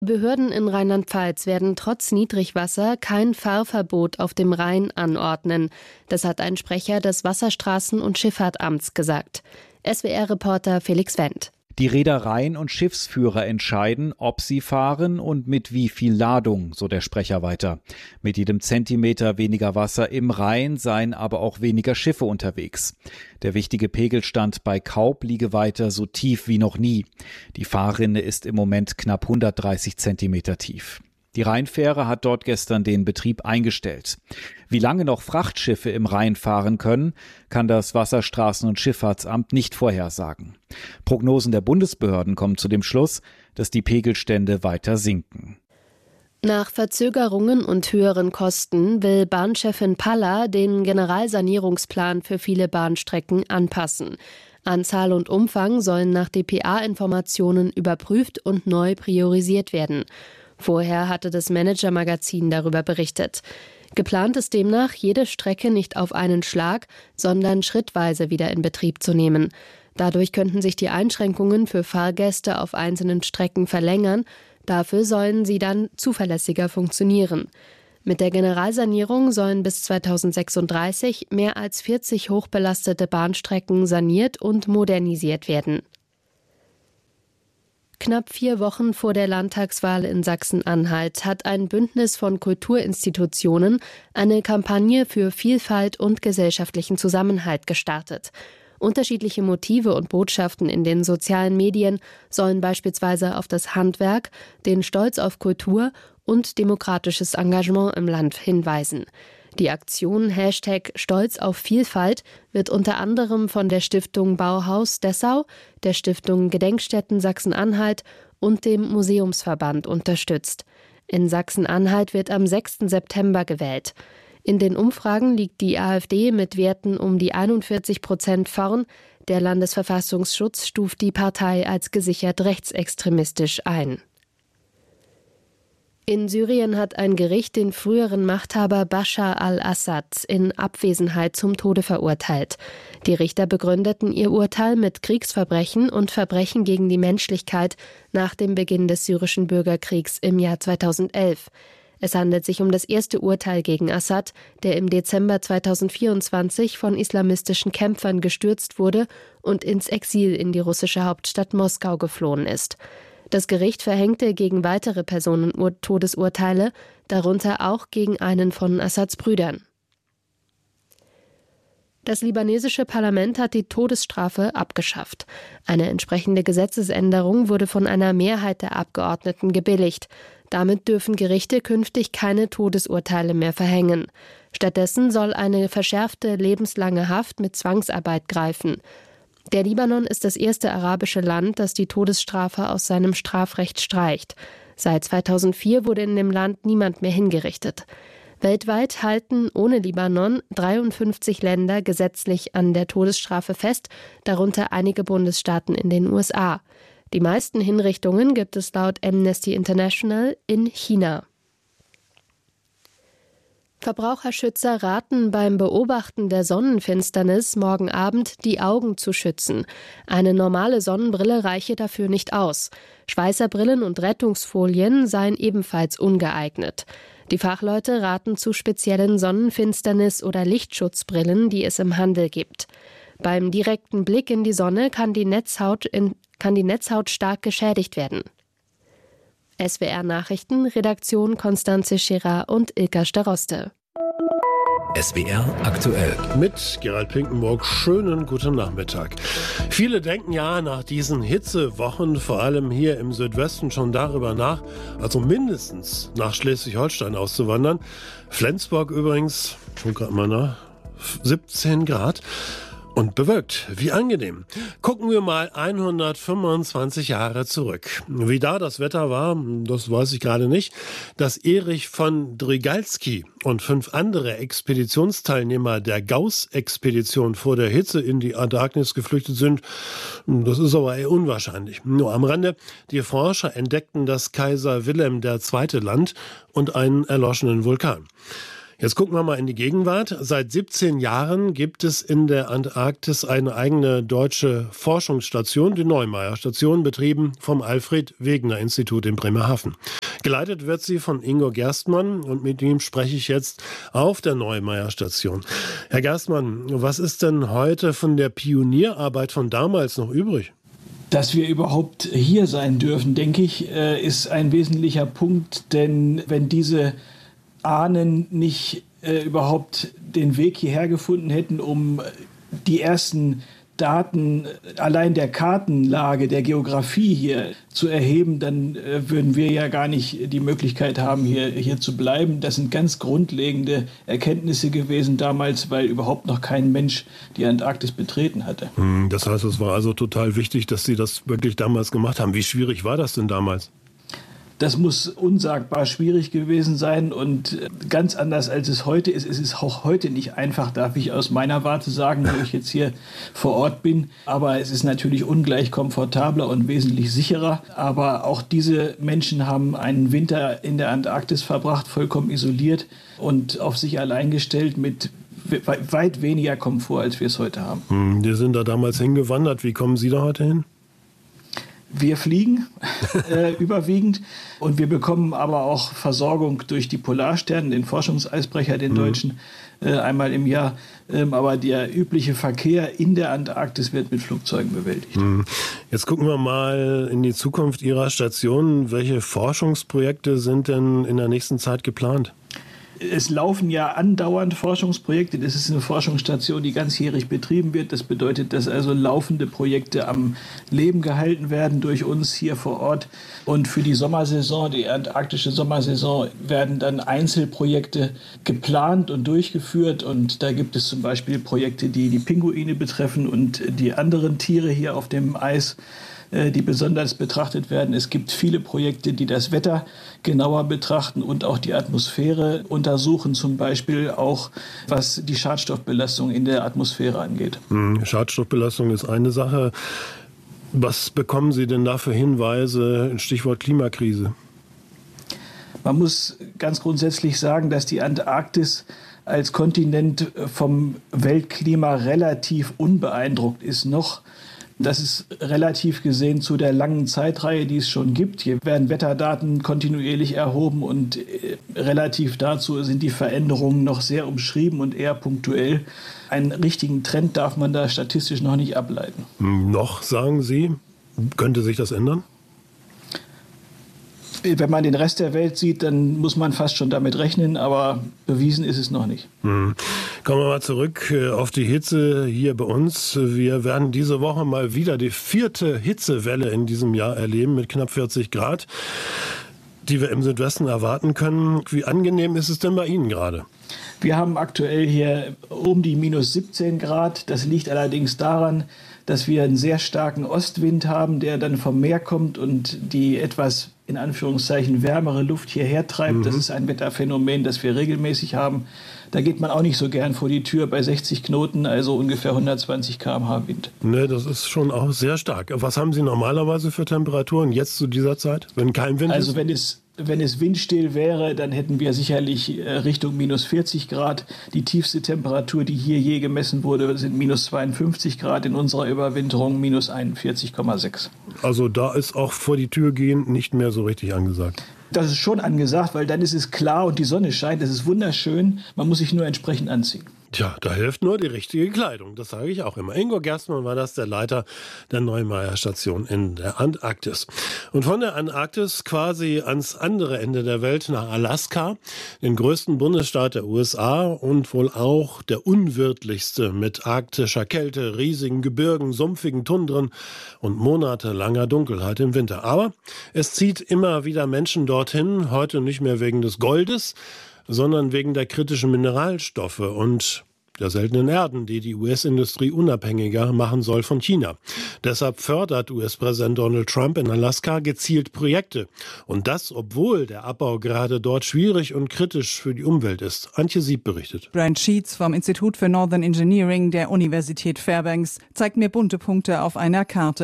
Behörden in Rheinland-Pfalz werden trotz Niedrigwasser kein Fahrverbot auf dem Rhein anordnen. Das hat ein Sprecher des Wasserstraßen- und Schifffahrtamts gesagt. SWR-Reporter Felix Wendt. Die Reedereien und Schiffsführer entscheiden, ob sie fahren und mit wie viel Ladung, so der Sprecher weiter. Mit jedem Zentimeter weniger Wasser im Rhein seien aber auch weniger Schiffe unterwegs. Der wichtige Pegelstand bei Kaub liege weiter so tief wie noch nie. Die Fahrrinne ist im Moment knapp 130 Zentimeter tief. Die Rheinfähre hat dort gestern den Betrieb eingestellt. Wie lange noch Frachtschiffe im Rhein fahren können, kann das Wasserstraßen- und Schifffahrtsamt nicht vorhersagen. Prognosen der Bundesbehörden kommen zu dem Schluss, dass die Pegelstände weiter sinken. Nach Verzögerungen und höheren Kosten will Bahnchefin Palla den Generalsanierungsplan für viele Bahnstrecken anpassen. Anzahl und Umfang sollen nach dpa-Informationen überprüft und neu priorisiert werden. Vorher hatte das Manager-Magazin darüber berichtet. Geplant ist demnach, jede Strecke nicht auf einen Schlag, sondern schrittweise wieder in Betrieb zu nehmen. Dadurch könnten sich die Einschränkungen für Fahrgäste auf einzelnen Strecken verlängern. Dafür sollen sie dann zuverlässiger funktionieren. Mit der Generalsanierung sollen bis 2036 mehr als 40 hochbelastete Bahnstrecken saniert und modernisiert werden. Knapp 4 Wochen vor der Landtagswahl in Sachsen-Anhalt hat ein Bündnis von Kulturinstitutionen eine Kampagne für Vielfalt und gesellschaftlichen Zusammenhalt gestartet. Unterschiedliche Motive und Botschaften in den sozialen Medien sollen beispielsweise auf das Handwerk, den Stolz auf Kultur und demokratisches Engagement im Land hinweisen. Die Aktion #Stolz auf Vielfalt wird unter anderem von der Stiftung Bauhaus Dessau, der Stiftung Gedenkstätten Sachsen-Anhalt und dem Museumsverband unterstützt. In Sachsen-Anhalt wird am 6. September gewählt. In den Umfragen liegt die AfD mit Werten um die 41% vorn. Der Landesverfassungsschutz stuft die Partei als gesichert rechtsextremistisch ein. In Syrien hat ein Gericht den früheren Machthaber Bashar al-Assad in Abwesenheit zum Tode verurteilt. Die Richter begründeten ihr Urteil mit Kriegsverbrechen und Verbrechen gegen die Menschlichkeit nach dem Beginn des syrischen Bürgerkriegs im Jahr 2011. Es handelt sich um das erste Urteil gegen Assad, der im Dezember 2024 von islamistischen Kämpfern gestürzt wurde und ins Exil in die russische Hauptstadt Moskau geflohen ist. Das Gericht verhängte gegen weitere Personen Todesurteile, darunter auch gegen einen von Assads Brüdern. Das libanesische Parlament hat die Todesstrafe abgeschafft. Eine entsprechende Gesetzesänderung wurde von einer Mehrheit der Abgeordneten gebilligt. Damit dürfen Gerichte künftig keine Todesurteile mehr verhängen. Stattdessen soll eine verschärfte lebenslange Haft mit Zwangsarbeit greifen. Der Libanon ist das erste arabische Land, das die Todesstrafe aus seinem Strafrecht streicht. Seit 2004 wurde in dem Land niemand mehr hingerichtet. Weltweit halten ohne Libanon 53 Länder gesetzlich an der Todesstrafe fest, darunter einige Bundesstaaten in den USA. Die meisten Hinrichtungen gibt es laut Amnesty International in China. Verbraucherschützer raten beim Beobachten der Sonnenfinsternis morgen Abend, die Augen zu schützen. Eine normale Sonnenbrille reiche dafür nicht aus. Schweißerbrillen und Rettungsfolien seien ebenfalls ungeeignet. Die Fachleute raten zu speziellen Sonnenfinsternis- oder Lichtschutzbrillen, die es im Handel gibt. Beim direkten Blick in die Sonne kann die Netzhaut stark geschädigt werden. SWR Nachrichten, Redaktion Konstanze Scherer und Ilka Staroste. SWR aktuell. Mit Gerald Pinkenburg, schönen guten Nachmittag. Viele denken ja nach diesen Hitzewochen, vor allem hier im Südwesten, schon darüber nach, also mindestens nach Schleswig-Holstein auszuwandern. Flensburg übrigens, schon gerade mal nach, 17 Grad. Und bewölkt. Wie angenehm. Gucken wir mal 125 Jahre zurück. Wie da das Wetter war, das weiß ich gerade nicht. Dass Erich von Drygalski und 5 andere Expeditionsteilnehmer der Gauss-Expedition vor der Hitze in die Antarktis geflüchtet sind, das ist aber eher unwahrscheinlich. Nur am Rande, die Forscher entdeckten das Kaiser Wilhelm II. Land und einen erloschenen Vulkan. Jetzt gucken wir mal in die Gegenwart. Seit 17 Jahren gibt es in der Antarktis eine eigene deutsche Forschungsstation, die Neumeier-Station, betrieben vom Alfred-Wegener-Institut in Bremerhaven. Geleitet wird sie von Ingo Gerstmann und mit ihm spreche ich jetzt auf der Neumeier-Station. Herr Gerstmann, was ist denn heute von der Pionierarbeit von damals noch übrig? Dass wir überhaupt hier sein dürfen, denke ich, ist ein wesentlicher Punkt, denn wenn diese Ahnen nicht überhaupt den Weg hierher gefunden hätten, um die ersten Daten allein der Kartenlage, der Geografie hier zu erheben, dann würden wir ja gar nicht die Möglichkeit haben, hier zu bleiben. Das sind ganz grundlegende Erkenntnisse gewesen damals, weil überhaupt noch kein Mensch die Antarktis betreten hatte. Das heißt, es war also total wichtig, dass Sie das wirklich damals gemacht haben. Wie schwierig war das denn damals? Das muss unsagbar schwierig gewesen sein und ganz anders als es heute ist. Es ist auch heute nicht einfach, darf ich aus meiner Warte sagen, wo ich jetzt hier vor Ort bin. Aber es ist natürlich ungleich komfortabler und wesentlich sicherer. Aber auch diese Menschen haben einen Winter in der Antarktis verbracht, vollkommen isoliert und auf sich allein gestellt mit weit weniger Komfort, als wir es heute haben. Wir sind da damals hingewandert. Wie kommen Sie da heute hin? Wir fliegen überwiegend und wir bekommen aber auch Versorgung durch die Polarstern, den Forschungseisbrecher, den deutschen, einmal im Jahr. Aber der übliche Verkehr in der Antarktis wird mit Flugzeugen bewältigt. Jetzt gucken wir mal in die Zukunft Ihrer Station. Welche Forschungsprojekte sind denn in der nächsten Zeit geplant? Es laufen ja andauernd Forschungsprojekte. Das ist eine Forschungsstation, die ganzjährig betrieben wird. Das bedeutet, dass also laufende Projekte am Leben gehalten werden durch uns hier vor Ort. Und für die Sommersaison, die antarktische Sommersaison, werden dann Einzelprojekte geplant und durchgeführt. Und da gibt es zum Beispiel Projekte, die die Pinguine betreffen und die anderen Tiere hier auf dem Eis, die besonders betrachtet werden. Es gibt viele Projekte, die das Wetter genauer betrachten und auch die Atmosphäre untersuchen, zum Beispiel auch, was die Schadstoffbelastung in der Atmosphäre angeht. Schadstoffbelastung ist eine Sache. Was bekommen Sie denn da für Hinweise? Stichwort Klimakrise. Man muss ganz grundsätzlich sagen, dass die Antarktis als Kontinent vom Weltklima relativ unbeeindruckt ist noch. Das ist relativ gesehen zu der langen Zeitreihe, die es schon gibt. Hier werden Wetterdaten kontinuierlich erhoben und relativ dazu sind die Veränderungen noch sehr umschrieben und eher punktuell. Einen richtigen Trend darf man da statistisch noch nicht ableiten. Noch, sagen Sie? Könnte sich das ändern? Wenn man den Rest der Welt sieht, dann muss man fast schon damit rechnen, aber bewiesen ist es noch nicht. Kommen wir mal zurück auf die Hitze hier bei uns. Wir werden diese Woche mal wieder die 4. Hitzewelle in diesem Jahr erleben mit knapp 40 Grad, die wir im Südwesten erwarten können. Wie angenehm ist es denn bei Ihnen gerade? Wir haben aktuell hier um die minus 17 Grad. Das liegt allerdings daran, dass wir einen sehr starken Ostwind haben, der dann vom Meer kommt und die etwas in Anführungszeichen wärmere Luft hierher treibt. Das ist ein Wetterphänomen, das wir regelmäßig haben. Da geht man auch nicht so gern vor die Tür bei 60 Knoten, also ungefähr 120 km/h Wind. Ne, das ist schon auch sehr stark. Was haben Sie normalerweise für Temperaturen jetzt zu dieser Zeit, wenn kein Wind ist? Also wenn es windstill wäre, dann hätten wir sicherlich Richtung minus 40 Grad. Die tiefste Temperatur, die hier je gemessen wurde, sind minus 52 Grad. In unserer Überwinterung minus 41,6. Also da ist auch vor die Tür gehen nicht mehr so richtig angesagt. Das ist schon angesagt, weil dann ist es klar und die Sonne scheint. Das ist wunderschön. Man muss sich nur entsprechend anziehen. Tja, da hilft nur die richtige Kleidung. Das sage ich auch immer. Ingo Gerstmann war das, der Leiter der Neumeier-Station in der Antarktis. Und von der Antarktis quasi ans andere Ende der Welt nach Alaska, den größten Bundesstaat der USA und wohl auch der unwirtlichste mit arktischer Kälte, riesigen Gebirgen, sumpfigen Tundren und monatelanger Dunkelheit im Winter. Aber es zieht immer wieder Menschen dorthin, heute nicht mehr wegen des Goldes, sondern wegen der kritischen Mineralstoffe und der seltenen Erden, die die US-Industrie unabhängiger machen soll von China. Deshalb fördert US-Präsident Donald Trump in Alaska gezielt Projekte. Und das, obwohl der Abbau gerade dort schwierig und kritisch für die Umwelt ist. Antje Sieb berichtet. Brent Sheets vom Institut für Northern Engineering der Universität Fairbanks zeigt mir bunte Punkte auf einer Karte.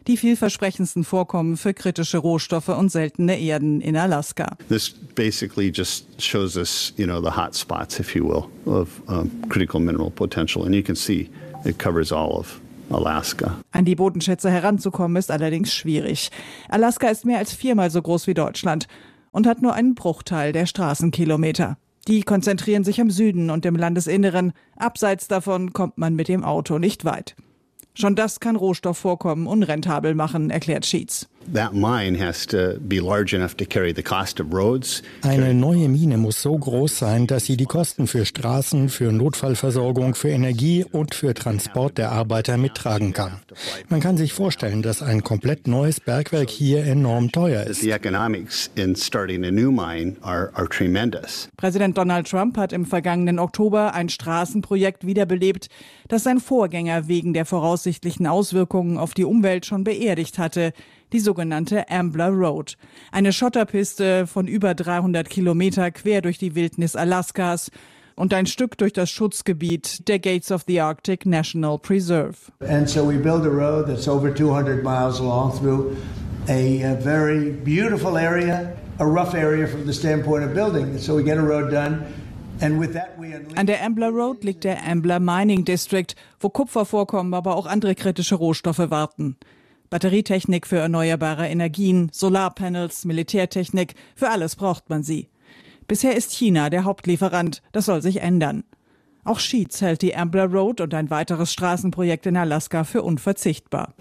die vielversprechendsten Vorkommen für kritische Rohstoffe und seltene Erden in Alaska. This basically just shows us, the hot spots, if you will, of critical mineral potential. And you can see it covers all of Alaska. An die Bodenschätze heranzukommen ist allerdings schwierig. Alaska ist mehr als 4-mal so groß wie Deutschland und hat nur einen Bruchteil der Straßenkilometer. Die konzentrieren sich im Süden und im Landesinneren. Abseits davon kommt man mit dem Auto nicht weit. Schon das kann Rohstoffvorkommen unrentabel machen, erklärt Sheets. Eine neue Mine muss so groß sein, dass sie die Kosten für Straßen, für Notfallversorgung, für Energie und für Transport der Arbeiter mittragen kann. Man kann sich vorstellen, dass ein komplett neues Bergwerk hier enorm teuer ist. Präsident Donald Trump hat im vergangenen Oktober ein Straßenprojekt wiederbelebt, das sein Vorgänger wegen der voraussichtlichen Auswirkungen auf die Umwelt schon beerdigt hatte. Die sogenannte Ambler Road. Eine Schotterpiste von über 300 Kilometer quer durch die Wildnis Alaskas und ein Stück durch das Schutzgebiet der Gates of the Arctic National Preserve. And so we build a road that's over 200 miles long through a very beautiful area, a rough area from the standpoint of building. So we get a road done. An der Ambler Road liegt der Ambler Mining District, wo Kupfervorkommen, aber auch andere kritische Rohstoffe warten. Batterietechnik für erneuerbare Energien, Solarpanels, Militärtechnik, für alles braucht man sie. Bisher ist China der Hauptlieferant, das soll sich ändern. Auch Sheets hält die Ambler Road und ein weiteres Straßenprojekt in Alaska für unverzichtbar.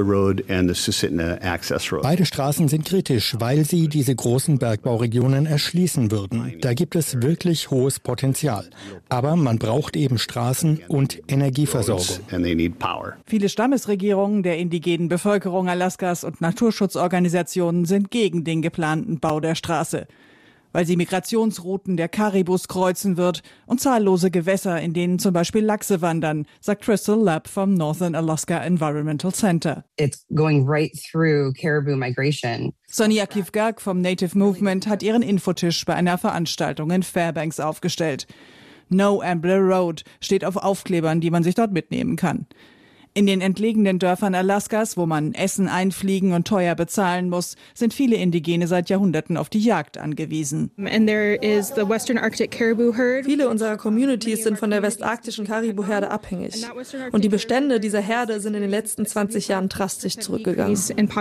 Beide Straßen sind kritisch, weil sie diese großen Bergbauregionen erschließen würden. Da gibt es wirklich hohes Potenzial. Aber man braucht eben Straßen und Energieversorgung. Viele Stammesregierungen der indigenen Bevölkerung Alaskas und Naturschutzorganisationen sind gegen den geplanten Bau der Straße, weil sie Migrationsrouten der Karibus kreuzen wird und zahllose Gewässer, in denen zum Beispiel Lachse wandern, sagt Crystal Lapp vom Northern Alaska Environmental Center. It's going right through caribou migration. Sonia Kivgak vom Native Movement hat ihren Infotisch bei einer Veranstaltung in Fairbanks aufgestellt. No Ambler Road steht auf Aufklebern, die man sich dort mitnehmen kann. In den entlegenen Dörfern Alaskas, wo man Essen einfliegen und teuer bezahlen muss, sind viele Indigene seit Jahrhunderten auf die Jagd angewiesen. Viele unserer Communities sind von der westarktischen Karibu-Herde abhängig. Und die Bestände dieser Herde sind in den letzten 20 Jahren drastisch zurückgegangen.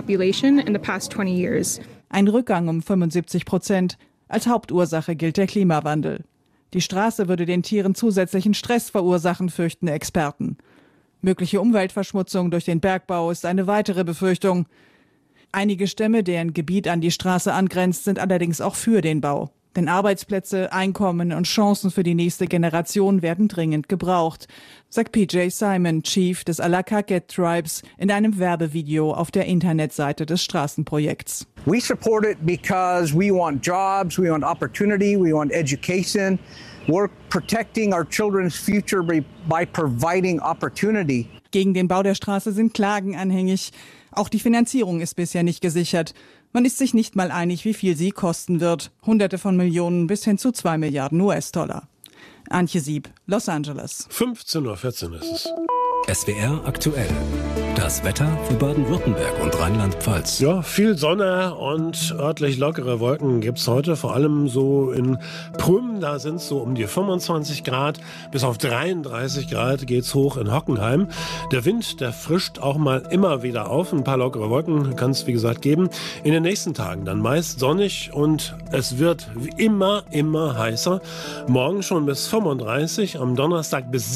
Ein Rückgang um 75%. Als Hauptursache gilt der Klimawandel. Die Straße würde den Tieren zusätzlichen Stress verursachen, fürchten Experten. Mögliche Umweltverschmutzung durch den Bergbau ist eine weitere Befürchtung. Einige Stämme, deren Gebiet an die Straße angrenzt, sind allerdings auch für den Bau. Denn Arbeitsplätze, Einkommen und Chancen für die nächste Generation werden dringend gebraucht, sagt PJ Simon, Chief des Alakaket Tribes, in einem Werbevideo auf der Internetseite des Straßenprojekts. We support it because we want jobs, we want opportunity, we want education. We're protecting our children's future by providing opportunity. Gegen den Bau der Straße sind Klagen anhängig. Auch die Finanzierung ist bisher nicht gesichert. Man ist sich nicht mal einig, wie viel sie kosten wird. Hunderte von Millionen bis hin zu 2 Milliarden US-Dollar. Antje Sieb, Los Angeles. 15:14 Uhr ist es. SWR aktuell. Das Wetter für Baden-Württemberg und Rheinland-Pfalz. Ja, viel Sonne und örtlich lockere Wolken gibt's heute. Vor allem so in Prüm, da sind es so um die 25 Grad. Bis auf 33 Grad geht's hoch in Hockenheim. Der Wind, der frischt auch mal immer wieder auf. Ein paar lockere Wolken kann es, wie gesagt, geben. In den nächsten Tagen dann meist sonnig und es wird wie immer heißer. Morgen schon bis 35, am Donnerstag bis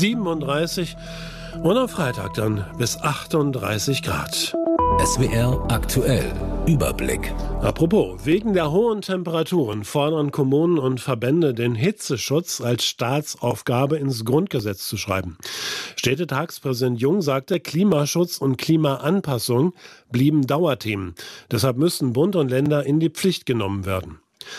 37 und am Freitag dann bis 38 Grad. SWR aktuell. Überblick. Apropos, wegen der hohen Temperaturen fordern Kommunen und Verbände, den Hitzeschutz als Staatsaufgabe ins Grundgesetz zu schreiben. Städtetagspräsident Jung sagte, Klimaschutz und Klimaanpassung blieben Dauerthemen. Deshalb müssten Bund und Länder in die Pflicht genommen werden.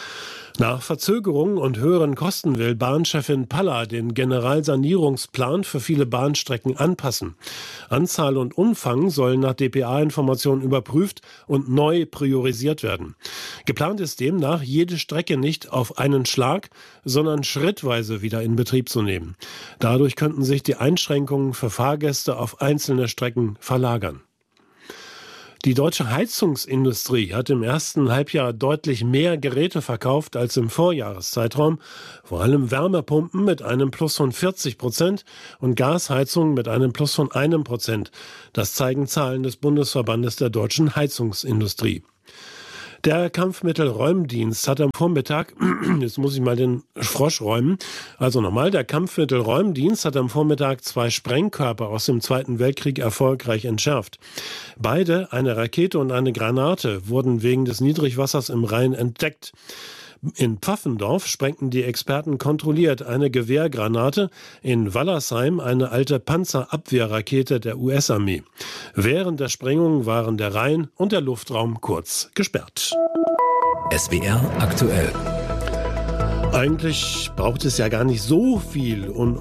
Nach Verzögerungen und höheren Kosten will Bahnchefin Palla den Generalsanierungsplan für viele Bahnstrecken anpassen. Anzahl und Umfang sollen nach dpa-Informationen überprüft und neu priorisiert werden. Geplant ist demnach, jede Strecke nicht auf einen Schlag, sondern schrittweise wieder in Betrieb zu nehmen. Dadurch könnten sich die Einschränkungen für Fahrgäste auf einzelne Strecken verlagern. Die deutsche Heizungsindustrie hat im ersten Halbjahr deutlich mehr Geräte verkauft als im Vorjahreszeitraum. Vor allem Wärmepumpen mit einem Plus von 40% und Gasheizungen mit einem Plus von 1%. Das zeigen Zahlen des Bundesverbandes der deutschen Heizungsindustrie. Der Kampfmittelräumdienst hat am Vormittag, jetzt muss ich mal den Frosch räumen, also nochmal, der Kampfmittelräumdienst hat am Vormittag 2 Sprengkörper aus dem Zweiten Weltkrieg erfolgreich entschärft. Beide, eine Rakete und eine Granate, wurden wegen des Niedrigwassers im Rhein entdeckt. In Pfaffendorf sprengten die Experten kontrolliert eine Gewehrgranate, in Wallersheim eine alte Panzerabwehrrakete der US-Armee. Während der Sprengung waren der Rhein und der Luftraum kurz gesperrt. SWR aktuell. Eigentlich braucht es ja gar nicht so viel, um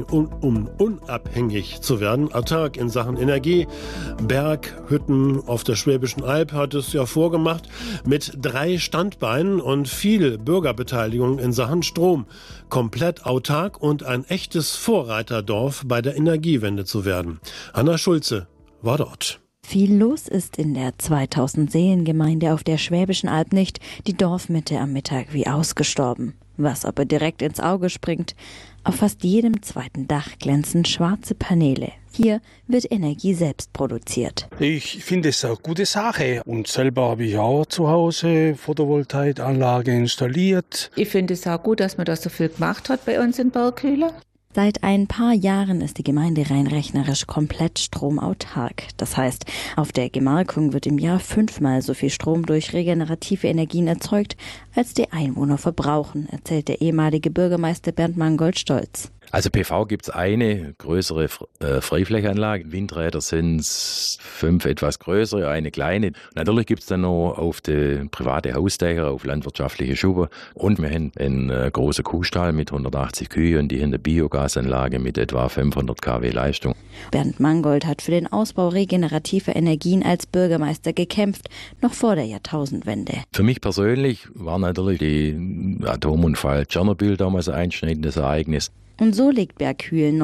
unabhängig zu werden. Autark in Sachen Energie. Berghütten auf der Schwäbischen Alb hat es ja vorgemacht. Mit 3 Standbeinen und viel Bürgerbeteiligung in Sachen Strom. Komplett autark und ein echtes Vorreiterdorf bei der Energiewende zu werden. Hanna Schulze war dort. Viel los ist in der 2000-Seelen-Gemeinde auf der Schwäbischen Alb nicht. Die Dorfmitte am Mittag wie ausgestorben. Was aber direkt ins Auge springt: auf fast jedem zweiten Dach glänzen schwarze Paneele. Hier wird Energie selbst produziert. Ich finde es eine gute Sache. Und selber habe ich auch zu Hause Photovoltaikanlage installiert. Ich finde es auch gut, dass man das so viel gemacht hat bei uns in Berghülen. Seit ein paar Jahren ist die Gemeinde rein rechnerisch komplett stromautark. Das heißt, auf der Gemarkung wird im Jahr 5-mal so viel Strom durch regenerative Energien erzeugt, als die Einwohner verbrauchen, erzählt der ehemalige Bürgermeister Bernd Mangold stolz. Also PV gibt's eine größere Freiflächanlage. Windräder sind 5 etwas größere, eine kleine. Natürlich gibt's dann noch auf die private Hausdächer, auf landwirtschaftliche Schuppen. Und wir haben einen großen Kuhstall mit 180 Kühe und die haben eine Biogasanlage mit etwa 500 kW Leistung. Bernd Mangold hat für den Ausbau regenerativer Energien als Bürgermeister gekämpft, noch vor der Jahrtausendwende. Für mich persönlich war natürlich der Atomunfall Tschernobyl damals ein einschneidendes Ereignis. Und so legt Berghülen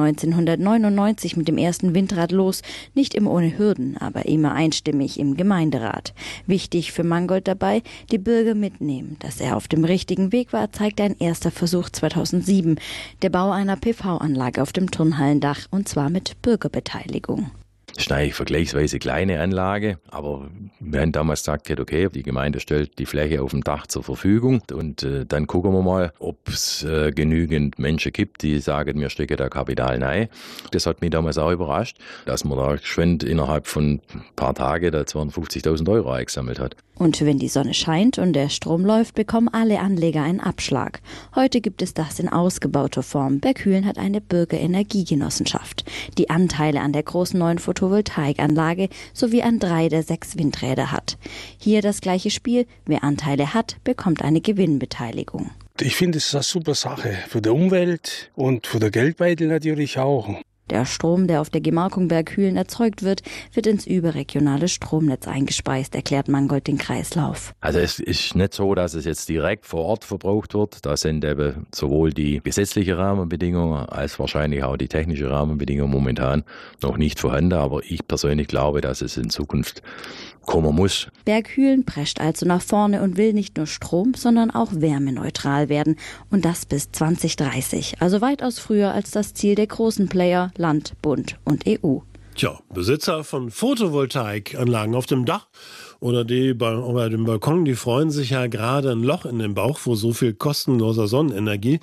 1999 mit dem ersten Windrad los, nicht immer ohne Hürden, aber immer einstimmig im Gemeinderat. Wichtig für Mangold dabei, die Bürger mitnehmen. Dass er auf dem richtigen Weg war, zeigt ein erster Versuch 2007, der Bau einer PV-Anlage auf dem Turnhallendach, und zwar mit Bürgerbeteiligung. Das ist eine vergleichsweise kleine Anlage, aber wir haben damals gesagt, okay, die Gemeinde stellt die Fläche auf dem Dach zur Verfügung und dann gucken wir mal, ob es genügend Menschen gibt, die sagen, wir stecken da Kapital rein. Das hat mich damals auch überrascht, dass man da geschwind innerhalb von ein paar Tagen da 250.000 € eingesammelt hat. Und wenn die Sonne scheint und der Strom läuft, bekommen alle Anleger einen Abschlag. Heute gibt es das in ausgebauter Form. Berghülen hat eine Bürgerenergiegenossenschaft, die Anteile an der großen neuen Photovoltaikanlage sowie an 3 der 6 Windräder hat. Hier das gleiche Spiel: wer Anteile hat, bekommt eine Gewinnbeteiligung. Ich finde, es ist eine super Sache für die Umwelt und für den Geldbeutel natürlich auch. Der Strom, der auf der Gemarkung Berghülen erzeugt wird, wird ins überregionale Stromnetz eingespeist, erklärt Mangold den Kreislauf. Also es ist nicht so, dass es jetzt direkt vor Ort verbraucht wird. Da sind eben sowohl die gesetzlichen Rahmenbedingungen als wahrscheinlich auch die technischen Rahmenbedingungen momentan noch nicht vorhanden. Aber ich persönlich glaube, dass es in Zukunft kommen muss. Berghülen prescht also nach vorne und will nicht nur Strom, sondern auch wärmeneutral werden. Und das bis 2030. Also weitaus früher als das Ziel der großen Player Land, Bund und EU. Tja, Besitzer von Photovoltaikanlagen auf dem Dach oder die bei dem Balkon, die freuen sich ja gerade ein Loch in den Bauch vor so viel kostenloser Sonnenenergie.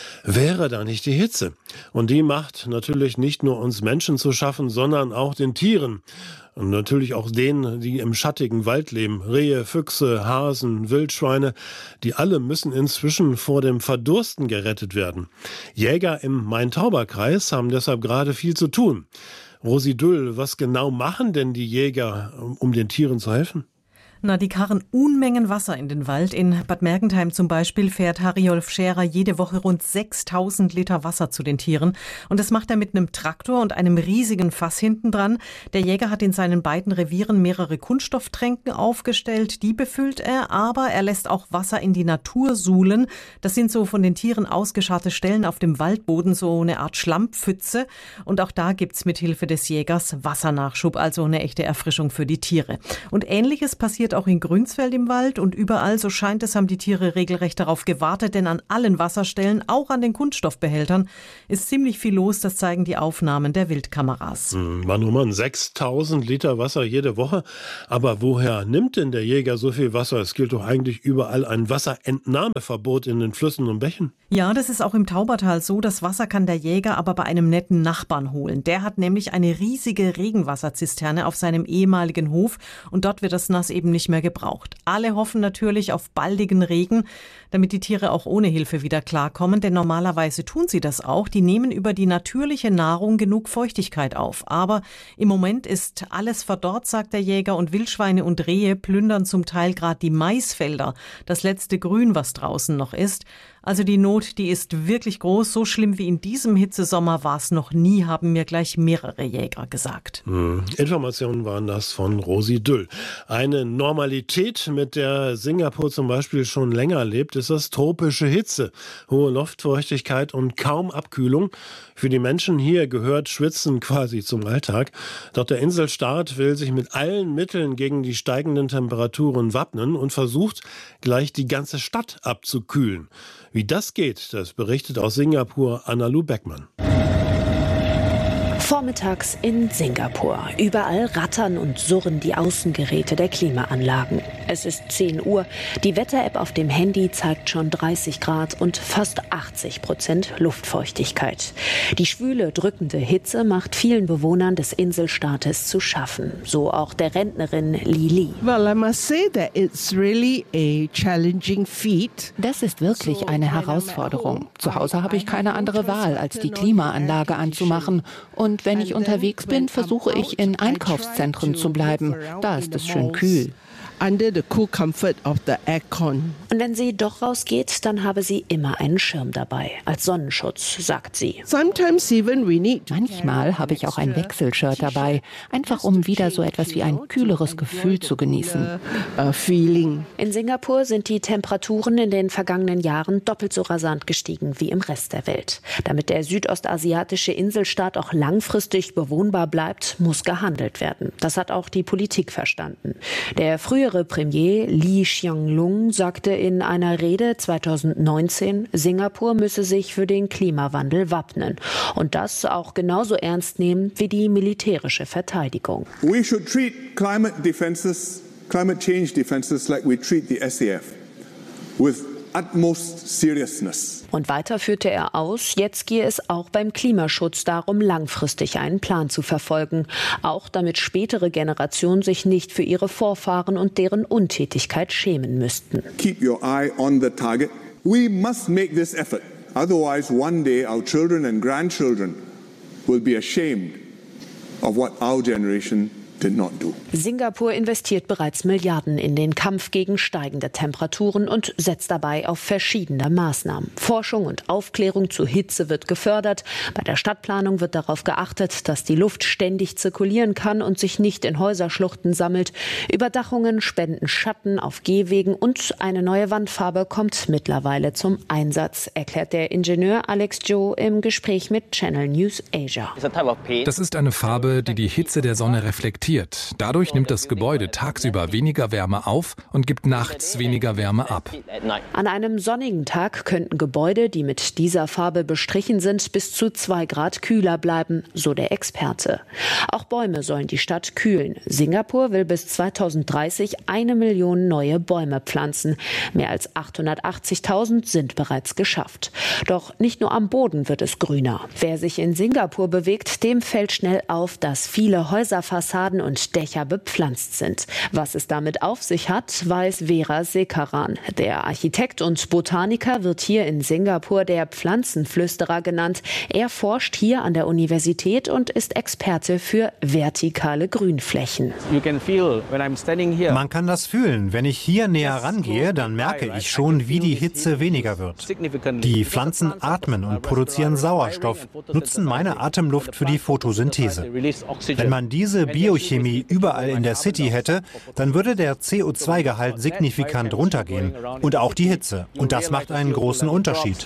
Wäre da nicht die Hitze? Und die macht natürlich nicht nur uns Menschen zu schaffen, sondern auch den Tieren. Und natürlich auch denen, die im schattigen Wald leben. Rehe, Füchse, Hasen, Wildschweine, die alle müssen inzwischen vor dem Verdursten gerettet werden. Jäger im Main-Tauber-Kreis haben deshalb gerade viel zu tun. Rosi Düll, was genau machen denn die Jäger, um den Tieren zu helfen? Die karren Unmengen Wasser in den Wald. In Bad Mergentheim zum Beispiel fährt Harry-Olf Scherer jede Woche rund 6.000 Liter Wasser zu den Tieren. Und das macht er mit einem Traktor und einem riesigen Fass hinten dran. Der Jäger hat in seinen beiden Revieren mehrere Kunststofftränken aufgestellt. Die befüllt er, aber er lässt auch Wasser in die Natur suhlen. Das sind so von den Tieren ausgescharrte Stellen auf dem Waldboden, so eine Art Schlammpfütze. Und auch da gibt's mit Hilfe des Jägers Wassernachschub, also eine echte Erfrischung für die Tiere. Und Ähnliches passiert auch in Grünsfeld im Wald und überall, so scheint es, haben die Tiere regelrecht darauf gewartet, denn an allen Wasserstellen, auch an den Kunststoffbehältern, ist ziemlich viel los, das zeigen die Aufnahmen der Wildkameras. Mann, oh Mann, 6.000 Liter Wasser jede Woche. Aber woher nimmt denn der Jäger so viel Wasser? Es gilt doch eigentlich überall ein Wasserentnahmeverbot in den Flüssen und Bächen. Ja, das ist auch im Taubertal so. Das Wasser kann der Jäger aber bei einem netten Nachbarn holen. Der hat nämlich eine riesige Regenwasserzisterne auf seinem ehemaligen Hof und dort wird das Nass eben nicht mehr gebraucht. Alle hoffen natürlich auf baldigen Regen, damit die Tiere auch ohne Hilfe wieder klarkommen, denn normalerweise tun sie das auch. Die nehmen über die natürliche Nahrung genug Feuchtigkeit auf. Aber im Moment ist alles verdorrt, sagt der Jäger, und Wildschweine und Rehe plündern zum Teil gerade die Maisfelder, das letzte Grün, was draußen noch ist. Also die Not, die ist wirklich groß. So schlimm wie in diesem Hitzesommer war es noch nie, haben mir gleich mehrere Jäger gesagt. Informationen waren das von Rosi Düll. Eine Normalität, mit der Singapur zum Beispiel schon länger lebt, ist das tropische Hitze. Hohe Luftfeuchtigkeit und kaum Abkühlung. Für die Menschen hier gehört Schwitzen quasi zum Alltag. Doch der Inselstaat will sich mit allen Mitteln gegen die steigenden Temperaturen wappnen und versucht, gleich die ganze Stadt abzukühlen. Wie das geht, das berichtet aus Singapur Anna-Lu Beckmann. Vormittags in Singapur. Überall rattern und surren die Außengeräte der Klimaanlagen. Es ist 10 Uhr. Die Wetter-App auf dem Handy zeigt schon 30 Grad und fast 80% Luftfeuchtigkeit. Die schwüle, drückende Hitze macht vielen Bewohnern des Inselstaates zu schaffen. So auch der Rentnerin Li Li. Das ist wirklich eine Herausforderung. Zu Hause habe ich keine andere Wahl, als die Klimaanlage anzumachen. Und wenn ich unterwegs bin, versuche ich in Einkaufszentren zu bleiben. Da ist es schön kühl. Under the cool comfort of the aircon. Und wenn sie doch rausgeht, dann habe sie immer einen Schirm dabei, als Sonnenschutz, sagt sie. Manchmal habe ich auch ein Wechselshirt dabei, einfach um wieder so etwas wie ein kühleres Gefühl zu genießen. In Singapur sind die Temperaturen in den vergangenen Jahren doppelt so rasant gestiegen wie im Rest der Welt. Damit der südostasiatische Inselstaat auch langfristig bewohnbar bleibt, muss gehandelt werden. Das hat auch die Politik verstanden. Der frühere Premier Lee Hsien Loong sagte in einer Rede 2019, Singapur müsse sich für den Klimawandel wappnen und das auch genauso ernst nehmen wie die militärische Verteidigung. We should treat climate change defenses like we treat the SAF, with utmost seriousness. Und weiter führte er aus, jetzt gehe es auch beim Klimaschutz darum, langfristig einen Plan zu verfolgen. Auch damit spätere Generationen sich nicht für ihre Vorfahren und deren Untätigkeit schämen müssten. Keep your eye on the target. We must make this effort. Otherwise, one day our children and grandchildren will be ashamed of what our generation did not do. Singapur investiert bereits Milliarden in den Kampf gegen steigende Temperaturen und setzt dabei auf verschiedene Maßnahmen. Forschung und Aufklärung zu Hitze wird gefördert. Bei der Stadtplanung wird darauf geachtet, dass die Luft ständig zirkulieren kann und sich nicht in Häuserschluchten sammelt. Überdachungen spenden Schatten auf Gehwegen und eine neue Wandfarbe kommt mittlerweile zum Einsatz, erklärt der Ingenieur Alex Joe im Gespräch mit Channel News Asia. Das ist eine Farbe, die die Hitze der Sonne reflektiert. Dadurch nimmt das Gebäude tagsüber weniger Wärme auf und gibt nachts weniger Wärme ab. An einem sonnigen Tag könnten Gebäude, die mit dieser Farbe bestrichen sind, bis zu 2 Grad kühler bleiben, so der Experte. Auch Bäume sollen die Stadt kühlen. Singapur will bis 2030 1 Million neue Bäume pflanzen. Mehr als 880.000 sind bereits geschafft. Doch nicht nur am Boden wird es grüner. Wer sich in Singapur bewegt, dem fällt schnell auf, dass viele Häuserfassaden Fassaden und Dächer bepflanzt sind. Was es damit auf sich hat, weiß Vera Sekaran. Der Architekt und Botaniker wird hier in Singapur der Pflanzenflüsterer genannt. Er forscht hier an der Universität und ist Experte für vertikale Grünflächen. Man kann das fühlen. Wenn ich hier näher rangehe, dann merke ich schon, wie die Hitze weniger wird. Die Pflanzen atmen und produzieren Sauerstoff, nutzen meine Atemluft für die Photosynthese. Wenn man diese Biochemie überall in der City hätte, dann würde der CO2-Gehalt signifikant runtergehen und auch die Hitze. Und das macht einen großen Unterschied.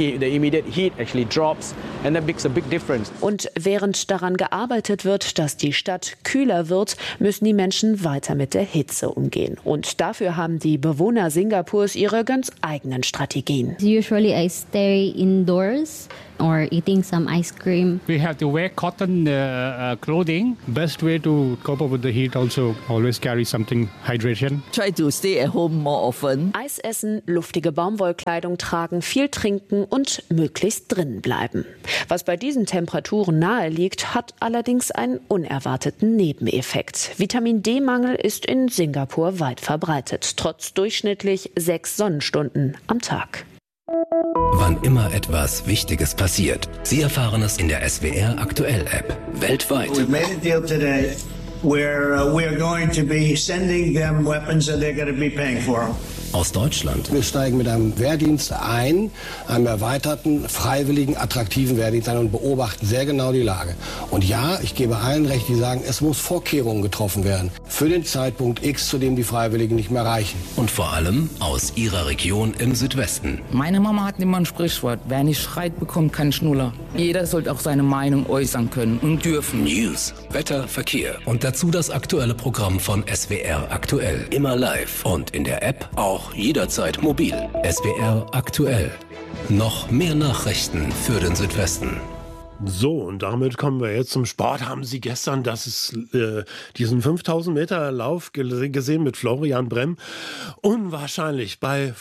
Und während daran gearbeitet wird, dass die Stadt kühler wird, müssen die Menschen weiter mit der Hitze umgehen. Und dafür haben die Bewohner Singapurs ihre ganz eigenen Strategien. Usually I stay indoors or eating some ice cream. We have to wear cotton clothing. Best way to cope up with the heat, also always carry something hydration. Try to stay at home more often. Eis essen, luftige Baumwollkleidung tragen, viel trinken und möglichst drinnen bleiben. Was bei diesen Temperaturen nahe liegt, hat allerdings einen unerwarteten Nebeneffekt. Vitamin D-Mangel ist in Singapur weit verbreitet, trotz durchschnittlich 6 Sonnenstunden am Tag. Wann immer etwas Wichtiges passiert, Sie erfahren es in der SWR Aktuell App. Weltweit. We made a deal today where we are going to be sending them weapons and they're going to be paying for them. Aus Deutschland. Wir steigen mit einem Wehrdienst ein, einem erweiterten, freiwilligen, attraktiven Wehrdienst ein und beobachten sehr genau die Lage. Und ja, ich gebe allen recht, die sagen, es muss Vorkehrungen getroffen werden für den Zeitpunkt X, zu dem die Freiwilligen nicht mehr reichen. Und vor allem aus Ihrer Region im Südwesten. Meine Mama hat immer ein Sprichwort, wer nicht schreit, bekommt keinen Schnuller. Jeder sollte auch seine Meinung äußern können und dürfen. News, Wetter, Verkehr und dazu das aktuelle Programm von SWR Aktuell. Immer live und in der App auch jederzeit mobil. SWR Aktuell. Noch mehr Nachrichten für den Südwesten. So, und damit kommen wir jetzt zum Sport. Haben Sie gestern diesen 5000 Meter Lauf gesehen mit Florian Brem? Unwahrscheinlich. Bei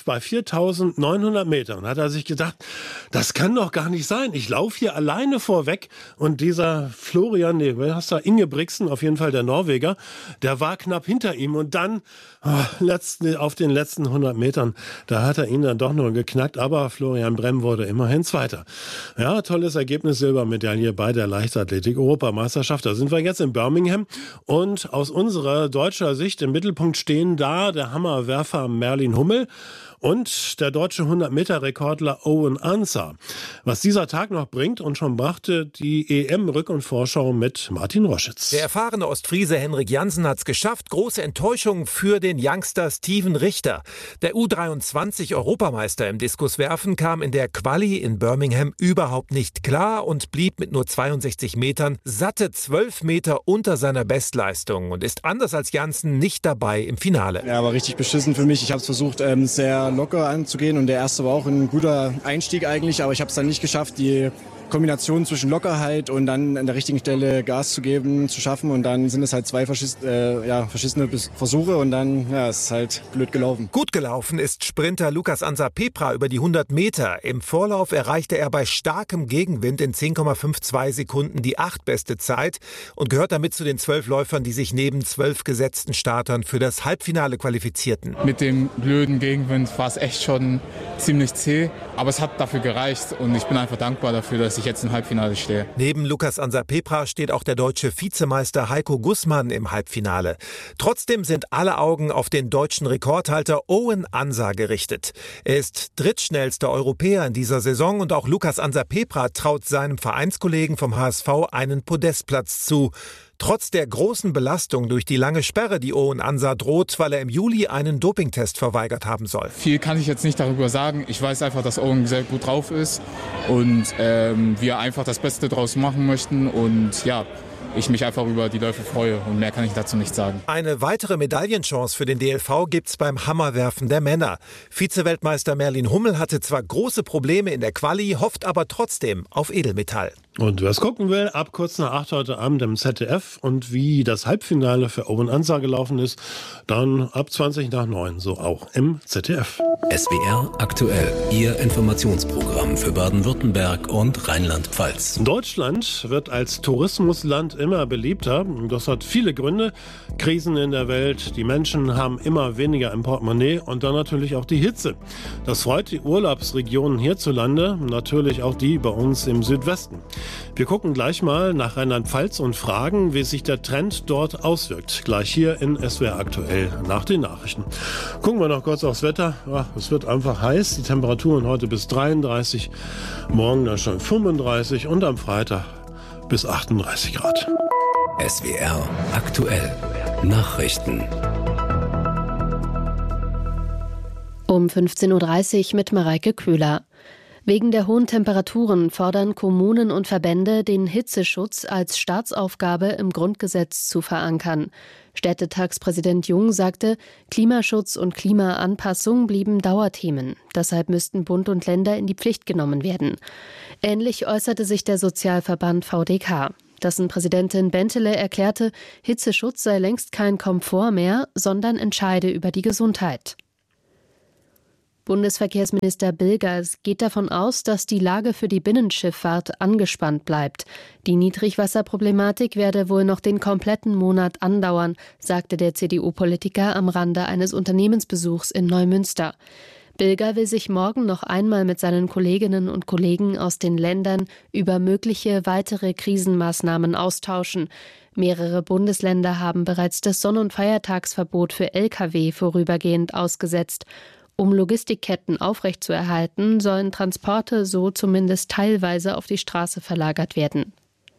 4.900 Metern hat er sich gedacht, das kann doch gar nicht sein. Ich laufe hier alleine vorweg. Und dieser Florian, Ingebrigtsen, auf jeden Fall der Norweger, der war knapp hinter ihm. Und dann auf den letzten 100 Metern, da hat er ihn dann doch noch geknackt. Aber Florian Brem wurde immerhin Zweiter. Ja, tolles Ergebnis. Silbermedaille bei der Leichtathletik-Europameisterschaft. Da sind wir jetzt in Birmingham und aus unserer deutscher Sicht im Mittelpunkt stehen da der Hammerwerfer Merlin Hummel und der deutsche 100-Meter-Rekordler Owen Ansah. Was dieser Tag noch bringt und schon brachte die EM-Rück- und Vorschau mit Martin Roschitz. Der erfahrene Ostfriese Henrik Jansen hat es geschafft. Große Enttäuschung für den Youngster Steven Richter. Der U23-Europameister im Diskuswerfen kam in der Quali in Birmingham überhaupt nicht klar und blieb mit nur 62 Metern satte 12 Meter unter seiner Bestleistung und ist anders als Jansen nicht dabei im Finale. Ja, war richtig beschissen für mich. Ich habe es versucht, sehr locker anzugehen und der erste war auch ein guter Einstieg eigentlich, aber ich habe es dann nicht geschafft, die Kombination zwischen Lockerheit und dann an der richtigen Stelle Gas zu geben, zu schaffen und dann sind es halt zwei verschissene Versuche und dann ist es halt blöd gelaufen. Gut gelaufen ist Sprinter Lucas Ansah Pepra über die 100 Meter. Im Vorlauf erreichte er bei starkem Gegenwind in 10,52 Sekunden die 8. beste Zeit und gehört damit zu den 12 Läufern, die sich neben 12 gesetzten Startern für das Halbfinale qualifizierten. Mit dem blöden Gegenwind war es echt schon ziemlich zäh, aber es hat dafür gereicht und ich bin einfach dankbar dafür, dass ich jetzt im Halbfinale stehe. Neben Lucas Ansah Pepra steht auch der deutsche Vizemeister Heiko Gussmann im Halbfinale. Trotzdem sind alle Augen auf den deutschen Rekordhalter Owen Ansah gerichtet. Er ist drittschnellster Europäer in dieser Saison und auch Lucas Ansah Pepra traut seinem Vereinskollegen vom HSV einen Podestplatz zu. Trotz der großen Belastung durch die lange Sperre, die Owen Ansah droht, weil er im Juli einen Dopingtest verweigert haben soll. Viel kann ich jetzt nicht darüber sagen. Ich weiß einfach, dass Owen sehr gut drauf ist und wir einfach das Beste draus machen möchten und ja, ich mich einfach über die Läufe freue und mehr kann ich dazu nicht sagen. Eine weitere Medaillenchance für den DLV gibt's beim Hammerwerfen der Männer. Vizeweltmeister Merlin Hummel hatte zwar große Probleme in der Quali, hofft aber trotzdem auf Edelmetall. Und wer es gucken will, ab kurz nach 8 heute Abend im ZDF und wie das Halbfinale für Owen Ansar gelaufen ist, dann ab 20 nach 9, so auch im ZDF. SWR aktuell, Ihr Informationsprogramm für Baden-Württemberg und Rheinland-Pfalz. Deutschland wird als Tourismusland immer beliebter. Das hat viele Gründe. Krisen in der Welt, die Menschen haben immer weniger im Portemonnaie und dann natürlich auch die Hitze. Das freut die Urlaubsregionen hierzulande, natürlich auch die bei uns im Südwesten. Wir gucken gleich mal nach Rheinland-Pfalz und fragen, wie sich der Trend dort auswirkt. Gleich hier in SWR aktuell nach den Nachrichten. Gucken wir noch kurz aufs Wetter. Ja, es wird einfach heiß. Die Temperaturen heute bis 33, morgen dann schon 35 und am Freitag bis 38 Grad. SWR aktuell. Nachrichten. Um 15.30 Uhr mit Mareike Köhler. Wegen der hohen Temperaturen fordern Kommunen und Verbände, den Hitzeschutz als Staatsaufgabe im Grundgesetz zu verankern. Städtetagspräsident Jung sagte, Klimaschutz und Klimaanpassung blieben Dauerthemen. Deshalb müssten Bund und Länder in die Pflicht genommen werden. Ähnlich äußerte sich der Sozialverband VDK. Dessen Präsidentin Bentele erklärte, Hitzeschutz sei längst kein Komfort mehr, sondern entscheide über die Gesundheit. Bundesverkehrsminister Bilgers geht davon aus, dass die Lage für die Binnenschifffahrt angespannt bleibt. Die Niedrigwasserproblematik werde wohl noch den kompletten Monat andauern, sagte der CDU-Politiker am Rande eines Unternehmensbesuchs in Neumünster. Bilger will sich morgen noch einmal mit seinen Kolleginnen und Kollegen aus den Ländern über mögliche weitere Krisenmaßnahmen austauschen. Mehrere Bundesländer haben bereits das Sonn- und Feiertagsverbot für Lkw vorübergehend ausgesetzt. Um Logistikketten aufrechtzuerhalten, sollen Transporte so zumindest teilweise auf die Straße verlagert werden.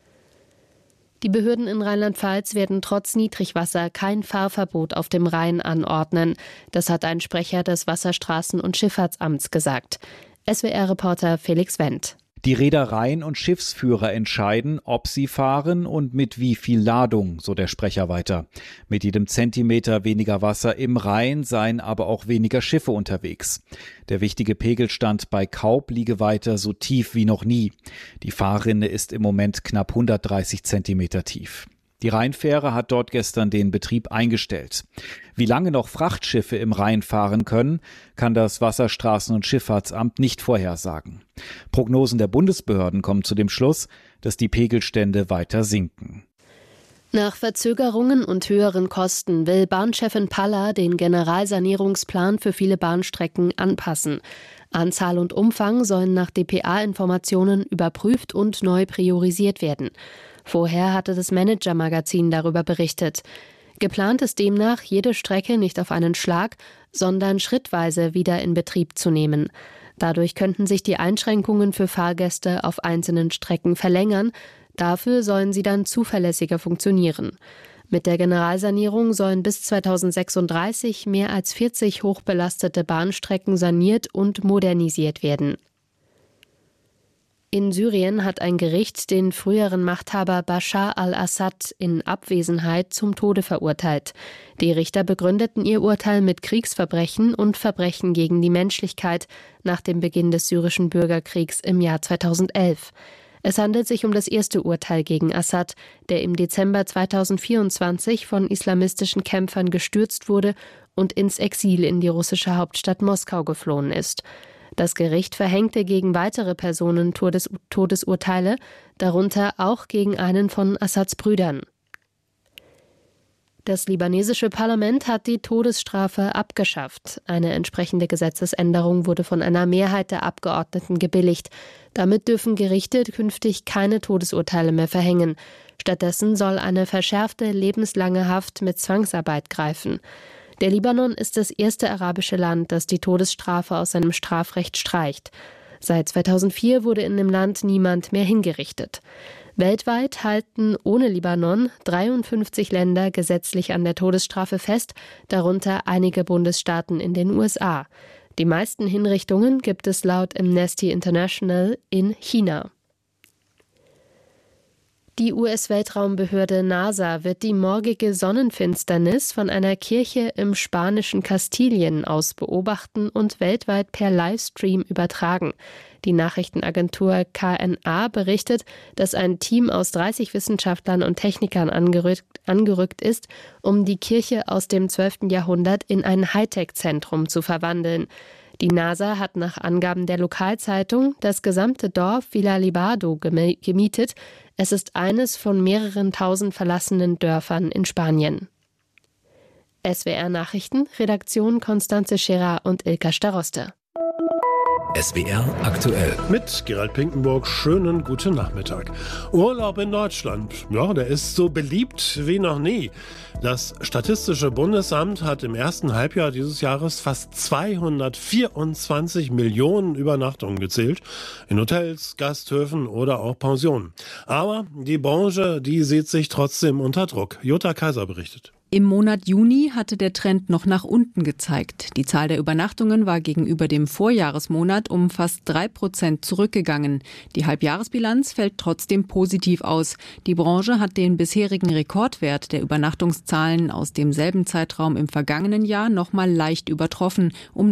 Die Behörden in Rheinland-Pfalz werden trotz Niedrigwasser kein Fahrverbot auf dem Rhein anordnen. Das hat ein Sprecher des Wasserstraßen- und Schifffahrtsamts gesagt. SWR-Reporter Felix Wendt. Die Reedereien und Schiffsführer entscheiden, ob sie fahren und mit wie viel Ladung, so der Sprecher weiter. Mit jedem Zentimeter weniger Wasser im Rhein seien aber auch weniger Schiffe unterwegs. Der wichtige Pegelstand bei Kaub liege weiter so tief wie noch nie. Die Fahrrinne ist im Moment knapp 130 Zentimeter tief. Die Rheinfähre hat dort gestern den Betrieb eingestellt. Wie lange noch Frachtschiffe im Rhein fahren können, kann das Wasserstraßen- und Schifffahrtsamt nicht vorhersagen. Prognosen der Bundesbehörden kommen zu dem Schluss, dass die Pegelstände weiter sinken. Nach Verzögerungen und höheren Kosten will Bahnchefin Paller den Generalsanierungsplan für viele Bahnstrecken anpassen. Anzahl und Umfang sollen nach dpa-Informationen überprüft und neu priorisiert werden. Vorher hatte das Manager-Magazin darüber berichtet. Geplant ist demnach, jede Strecke nicht auf einen Schlag, sondern schrittweise wieder in Betrieb zu nehmen. Dadurch könnten sich die Einschränkungen für Fahrgäste auf einzelnen Strecken verlängern. Dafür sollen sie dann zuverlässiger funktionieren. Mit der Generalsanierung sollen bis 2036 mehr als 40 hochbelastete Bahnstrecken saniert und modernisiert werden. In Syrien hat ein Gericht den früheren Machthaber Bashar al-Assad in Abwesenheit zum Tode verurteilt. Die Richter begründeten ihr Urteil mit Kriegsverbrechen und Verbrechen gegen die Menschlichkeit nach dem Beginn des syrischen Bürgerkriegs im Jahr 2011. Es handelt sich um das erste Urteil gegen Assad, der im Dezember 2024 von islamistischen Kämpfern gestürzt wurde und ins Exil in die russische Hauptstadt Moskau geflohen ist. Das Gericht verhängte gegen weitere Personen Todesurteile, darunter auch gegen einen von Assads Brüdern. Das libanesische Parlament hat die Todesstrafe abgeschafft. Eine entsprechende Gesetzesänderung wurde von einer Mehrheit der Abgeordneten gebilligt. Damit dürfen Gerichte künftig keine Todesurteile mehr verhängen. Stattdessen soll eine verschärfte lebenslange Haft mit Zwangsarbeit greifen. Der Libanon ist das erste arabische Land, das die Todesstrafe aus seinem Strafrecht streicht. Seit 2004 wurde in dem Land niemand mehr hingerichtet. Weltweit halten ohne Libanon 53 Länder gesetzlich an der Todesstrafe fest, darunter einige Bundesstaaten in den USA. Die meisten Hinrichtungen gibt es laut Amnesty International in China. Die US-Weltraumbehörde NASA wird die morgige Sonnenfinsternis von einer Kirche im spanischen Kastilien aus beobachten und weltweit per Livestream übertragen. Die Nachrichtenagentur KNA berichtet, dass ein Team aus 30 Wissenschaftlern und Technikern angerückt ist, um die Kirche aus dem 12. Jahrhundert in ein Hightech-Zentrum zu verwandeln. Die NASA hat nach Angaben der Lokalzeitung das gesamte Dorf Villalibado gemietet. Es ist eines von mehreren tausend verlassenen Dörfern in Spanien. SWR Nachrichten, Redaktion Constanze Scherer und Ilka Staroste. SWR aktuell. Mit Gerald Pinkenburg, schönen guten Nachmittag. Urlaub in Deutschland, ja, der ist so beliebt wie noch nie. Das Statistische Bundesamt hat im ersten Halbjahr dieses Jahres fast 224 Millionen Übernachtungen gezählt. In Hotels, Gasthöfen oder auch Pensionen. Aber die Branche, die sieht sich trotzdem unter Druck. Jutta Kaiser berichtet. Im Monat Juni hatte der Trend noch nach unten gezeigt. Die Zahl der Übernachtungen war gegenüber dem Vorjahresmonat um fast 3% zurückgegangen. Die Halbjahresbilanz fällt trotzdem positiv aus. Die Branche hat den bisherigen Rekordwert der Übernachtungszahlen aus demselben Zeitraum im vergangenen Jahr noch mal leicht übertroffen, um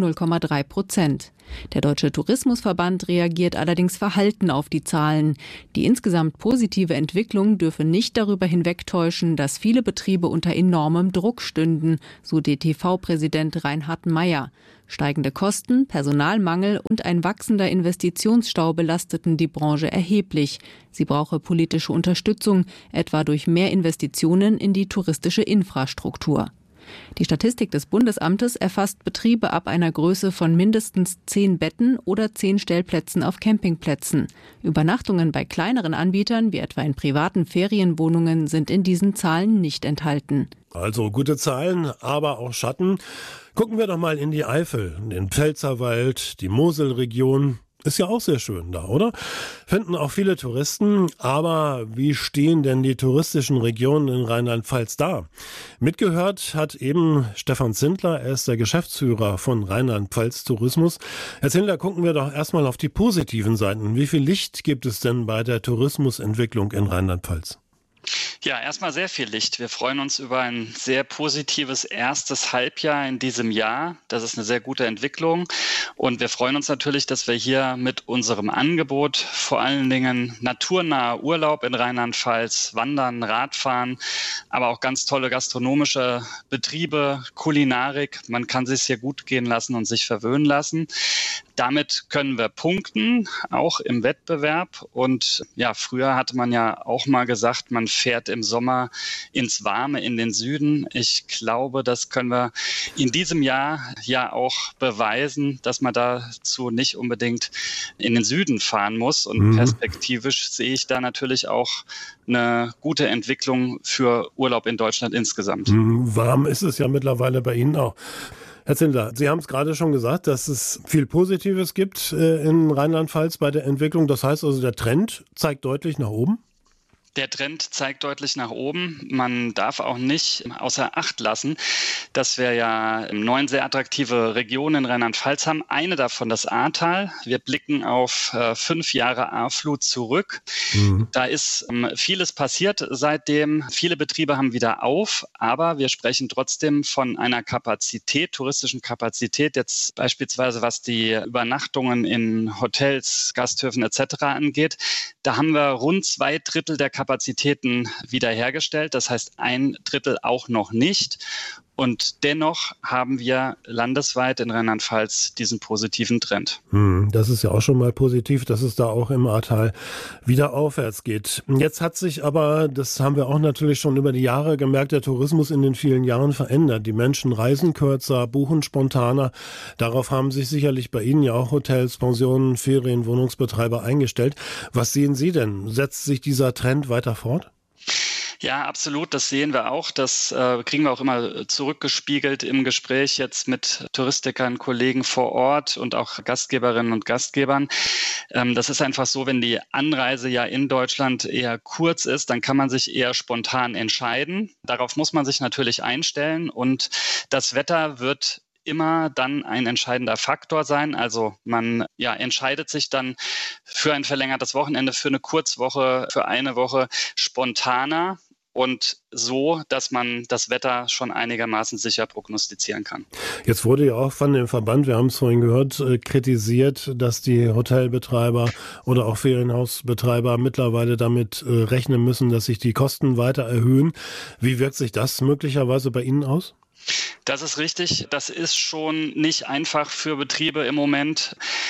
0,3%. Der Deutsche Tourismusverband reagiert allerdings verhalten auf die Zahlen. Die insgesamt positive Entwicklung dürfe nicht darüber hinwegtäuschen, dass viele Betriebe unter enormem Druck stünden, so DTV-Präsident Reinhard Meyer. Steigende Kosten, Personalmangel und ein wachsender Investitionsstau belasteten die Branche erheblich. Sie brauche politische Unterstützung, etwa durch mehr Investitionen in die touristische Infrastruktur. Die Statistik des Bundesamtes erfasst Betriebe ab einer Größe von mindestens 10 Betten oder 10 Stellplätzen auf Campingplätzen. Übernachtungen bei kleineren Anbietern, wie etwa in privaten Ferienwohnungen, sind in diesen Zahlen nicht enthalten. Also gute Zahlen, aber auch Schatten. Gucken wir doch mal in die Eifel, in den Pfälzerwald, die Moselregion. Ist ja auch sehr schön da, oder? Finden auch viele Touristen. Aber wie stehen denn die touristischen Regionen in Rheinland-Pfalz da? Mitgehört hat eben Stefan Zindler. Er ist der Geschäftsführer von Rheinland-Pfalz Tourismus. Herr Zindler, gucken wir doch erstmal auf die positiven Seiten. Wie viel Licht gibt es denn bei der Tourismusentwicklung in Rheinland-Pfalz? Ja, erstmal sehr viel Licht. Wir freuen uns über ein sehr positives erstes Halbjahr in diesem Jahr. Das ist eine sehr gute Entwicklung. Und wir freuen uns natürlich, dass wir hier mit unserem Angebot vor allen Dingen naturnaher Urlaub in Rheinland-Pfalz, Wandern, Radfahren, aber auch ganz tolle gastronomische Betriebe, Kulinarik. Man kann sich hier gut gehen lassen und sich verwöhnen lassen. Damit können wir punkten, auch im Wettbewerb. Und ja, früher hatte man ja auch mal gesagt, man fährt im Sommer ins Warme, in den Süden. Ich glaube, das können wir in diesem Jahr ja auch beweisen, dass man dazu nicht unbedingt in den Süden fahren muss. Und perspektivisch sehe ich da natürlich auch eine gute Entwicklung für Urlaub in Deutschland insgesamt. Warm ist es ja mittlerweile bei Ihnen auch. Herr Zindler, Sie haben es gerade schon gesagt, dass es viel Positives gibt in Rheinland-Pfalz bei der Entwicklung. Das heißt also, der Trend zeigt deutlich nach oben? Der Trend zeigt deutlich nach oben. Man darf auch nicht außer Acht lassen, dass wir ja 9 sehr attraktive Regionen in Rheinland-Pfalz haben. Eine davon das Ahrtal. Wir blicken auf 5 Jahre Ahrflut zurück. Da ist vieles passiert seitdem. Viele Betriebe haben wieder auf, aber wir sprechen trotzdem von einer Kapazität, touristischen Kapazität, jetzt beispielsweise was die Übernachtungen in Hotels, Gasthöfen etc. angeht. Da haben wir rund 2/3 der Kapazitäten wiederhergestellt. Das heißt 1/3 auch noch nicht. Und dennoch haben wir landesweit in Rheinland-Pfalz diesen positiven Trend. Das ist ja auch schon mal positiv, dass es da auch im Ahrtal wieder aufwärts geht. Jetzt hat sich aber, das haben wir auch natürlich schon über die Jahre gemerkt, der Tourismus in den vielen Jahren verändert. Die Menschen reisen kürzer, buchen spontaner. Darauf haben sich sicherlich bei Ihnen ja auch Hotels, Pensionen, Ferienwohnungsbetreiber eingestellt. Was sehen Sie denn? Setzt sich dieser Trend weiter fort? Ja, absolut. Das sehen wir auch. Das kriegen wir auch immer zurückgespiegelt im Gespräch jetzt mit Touristikern, Kollegen vor Ort und auch Gastgeberinnen und Gastgebern. Das ist einfach so, wenn die Anreise ja in Deutschland eher kurz ist, dann kann man sich eher spontan entscheiden. Darauf muss man sich natürlich einstellen und das Wetter wird immer dann ein entscheidender Faktor sein. Also man entscheidet sich dann für ein verlängertes Wochenende, für eine Kurzwoche, für eine Woche spontaner. Und so, dass man das Wetter schon einigermaßen sicher prognostizieren kann. Jetzt wurde ja auch von dem Verband, wir haben es vorhin gehört, kritisiert, dass die Hotelbetreiber oder auch Ferienhausbetreiber mittlerweile damit rechnen müssen, dass sich die Kosten weiter erhöhen. Wie wirkt sich das möglicherweise bei Ihnen aus? Das ist richtig. Das ist schon nicht einfach für Betriebe im Moment.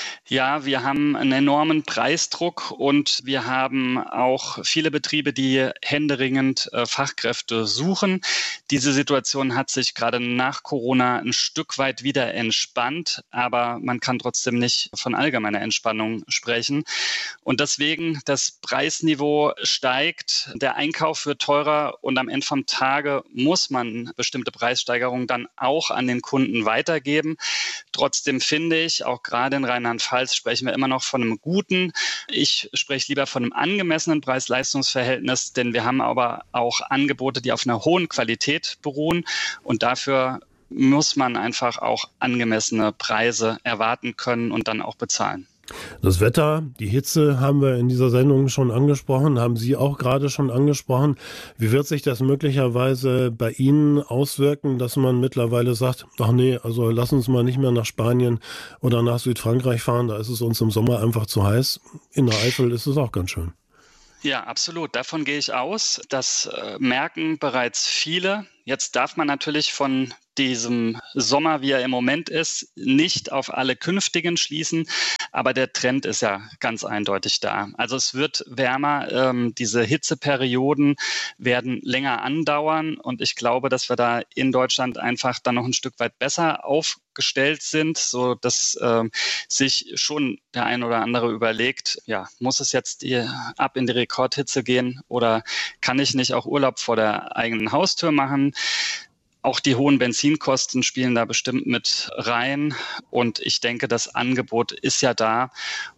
Ja, wir haben einen enormen Preisdruck und wir haben auch viele Betriebe, die händeringend Fachkräfte suchen. Diese Situation hat sich gerade nach Corona ein Stück weit wieder entspannt, aber man kann trotzdem nicht von allgemeiner Entspannung sprechen. Und deswegen, das Preisniveau steigt, der Einkauf wird teurer und am Ende vom Tage muss man bestimmte Preissteigerungen dann auch an den Kunden weitergeben. Trotzdem finde ich, auch gerade in Rheinland-Pfalz sprechen wir immer noch von einem guten. Ich spreche lieber von einem angemessenen Preis-Leistungs-Verhältnis, denn wir haben aber auch Angebote, die auf einer hohen Qualität beruhen und dafür muss man einfach auch angemessene Preise erwarten können und dann auch bezahlen. Das Wetter, die Hitze haben wir in dieser Sendung schon angesprochen, haben Sie auch gerade schon angesprochen. Wie wird sich das möglicherweise bei Ihnen auswirken, dass man mittlerweile sagt, ach nee, also lass uns mal nicht mehr nach Spanien oder nach Südfrankreich fahren, da ist es uns im Sommer einfach zu heiß. In der Eifel ist es auch ganz schön. Ja, absolut. Davon gehe ich aus. Das merken bereits viele. Jetzt darf man natürlich von diesem Sommer, wie er im Moment ist, nicht auf alle künftigen schließen. Aber der Trend ist ja ganz eindeutig da. Also es wird wärmer. Diese Hitzeperioden werden länger andauern. Und ich glaube, dass wir da in Deutschland einfach dann noch ein Stück weit besser aufgestellt sind, so dass sich schon der ein oder andere überlegt, ja, muss es jetzt ab in die Rekordhitze gehen oder kann ich nicht auch Urlaub vor der eigenen Haustür machen? Auch die hohen Benzinkosten spielen da bestimmt mit rein. Und ich denke, das Angebot ist ja da.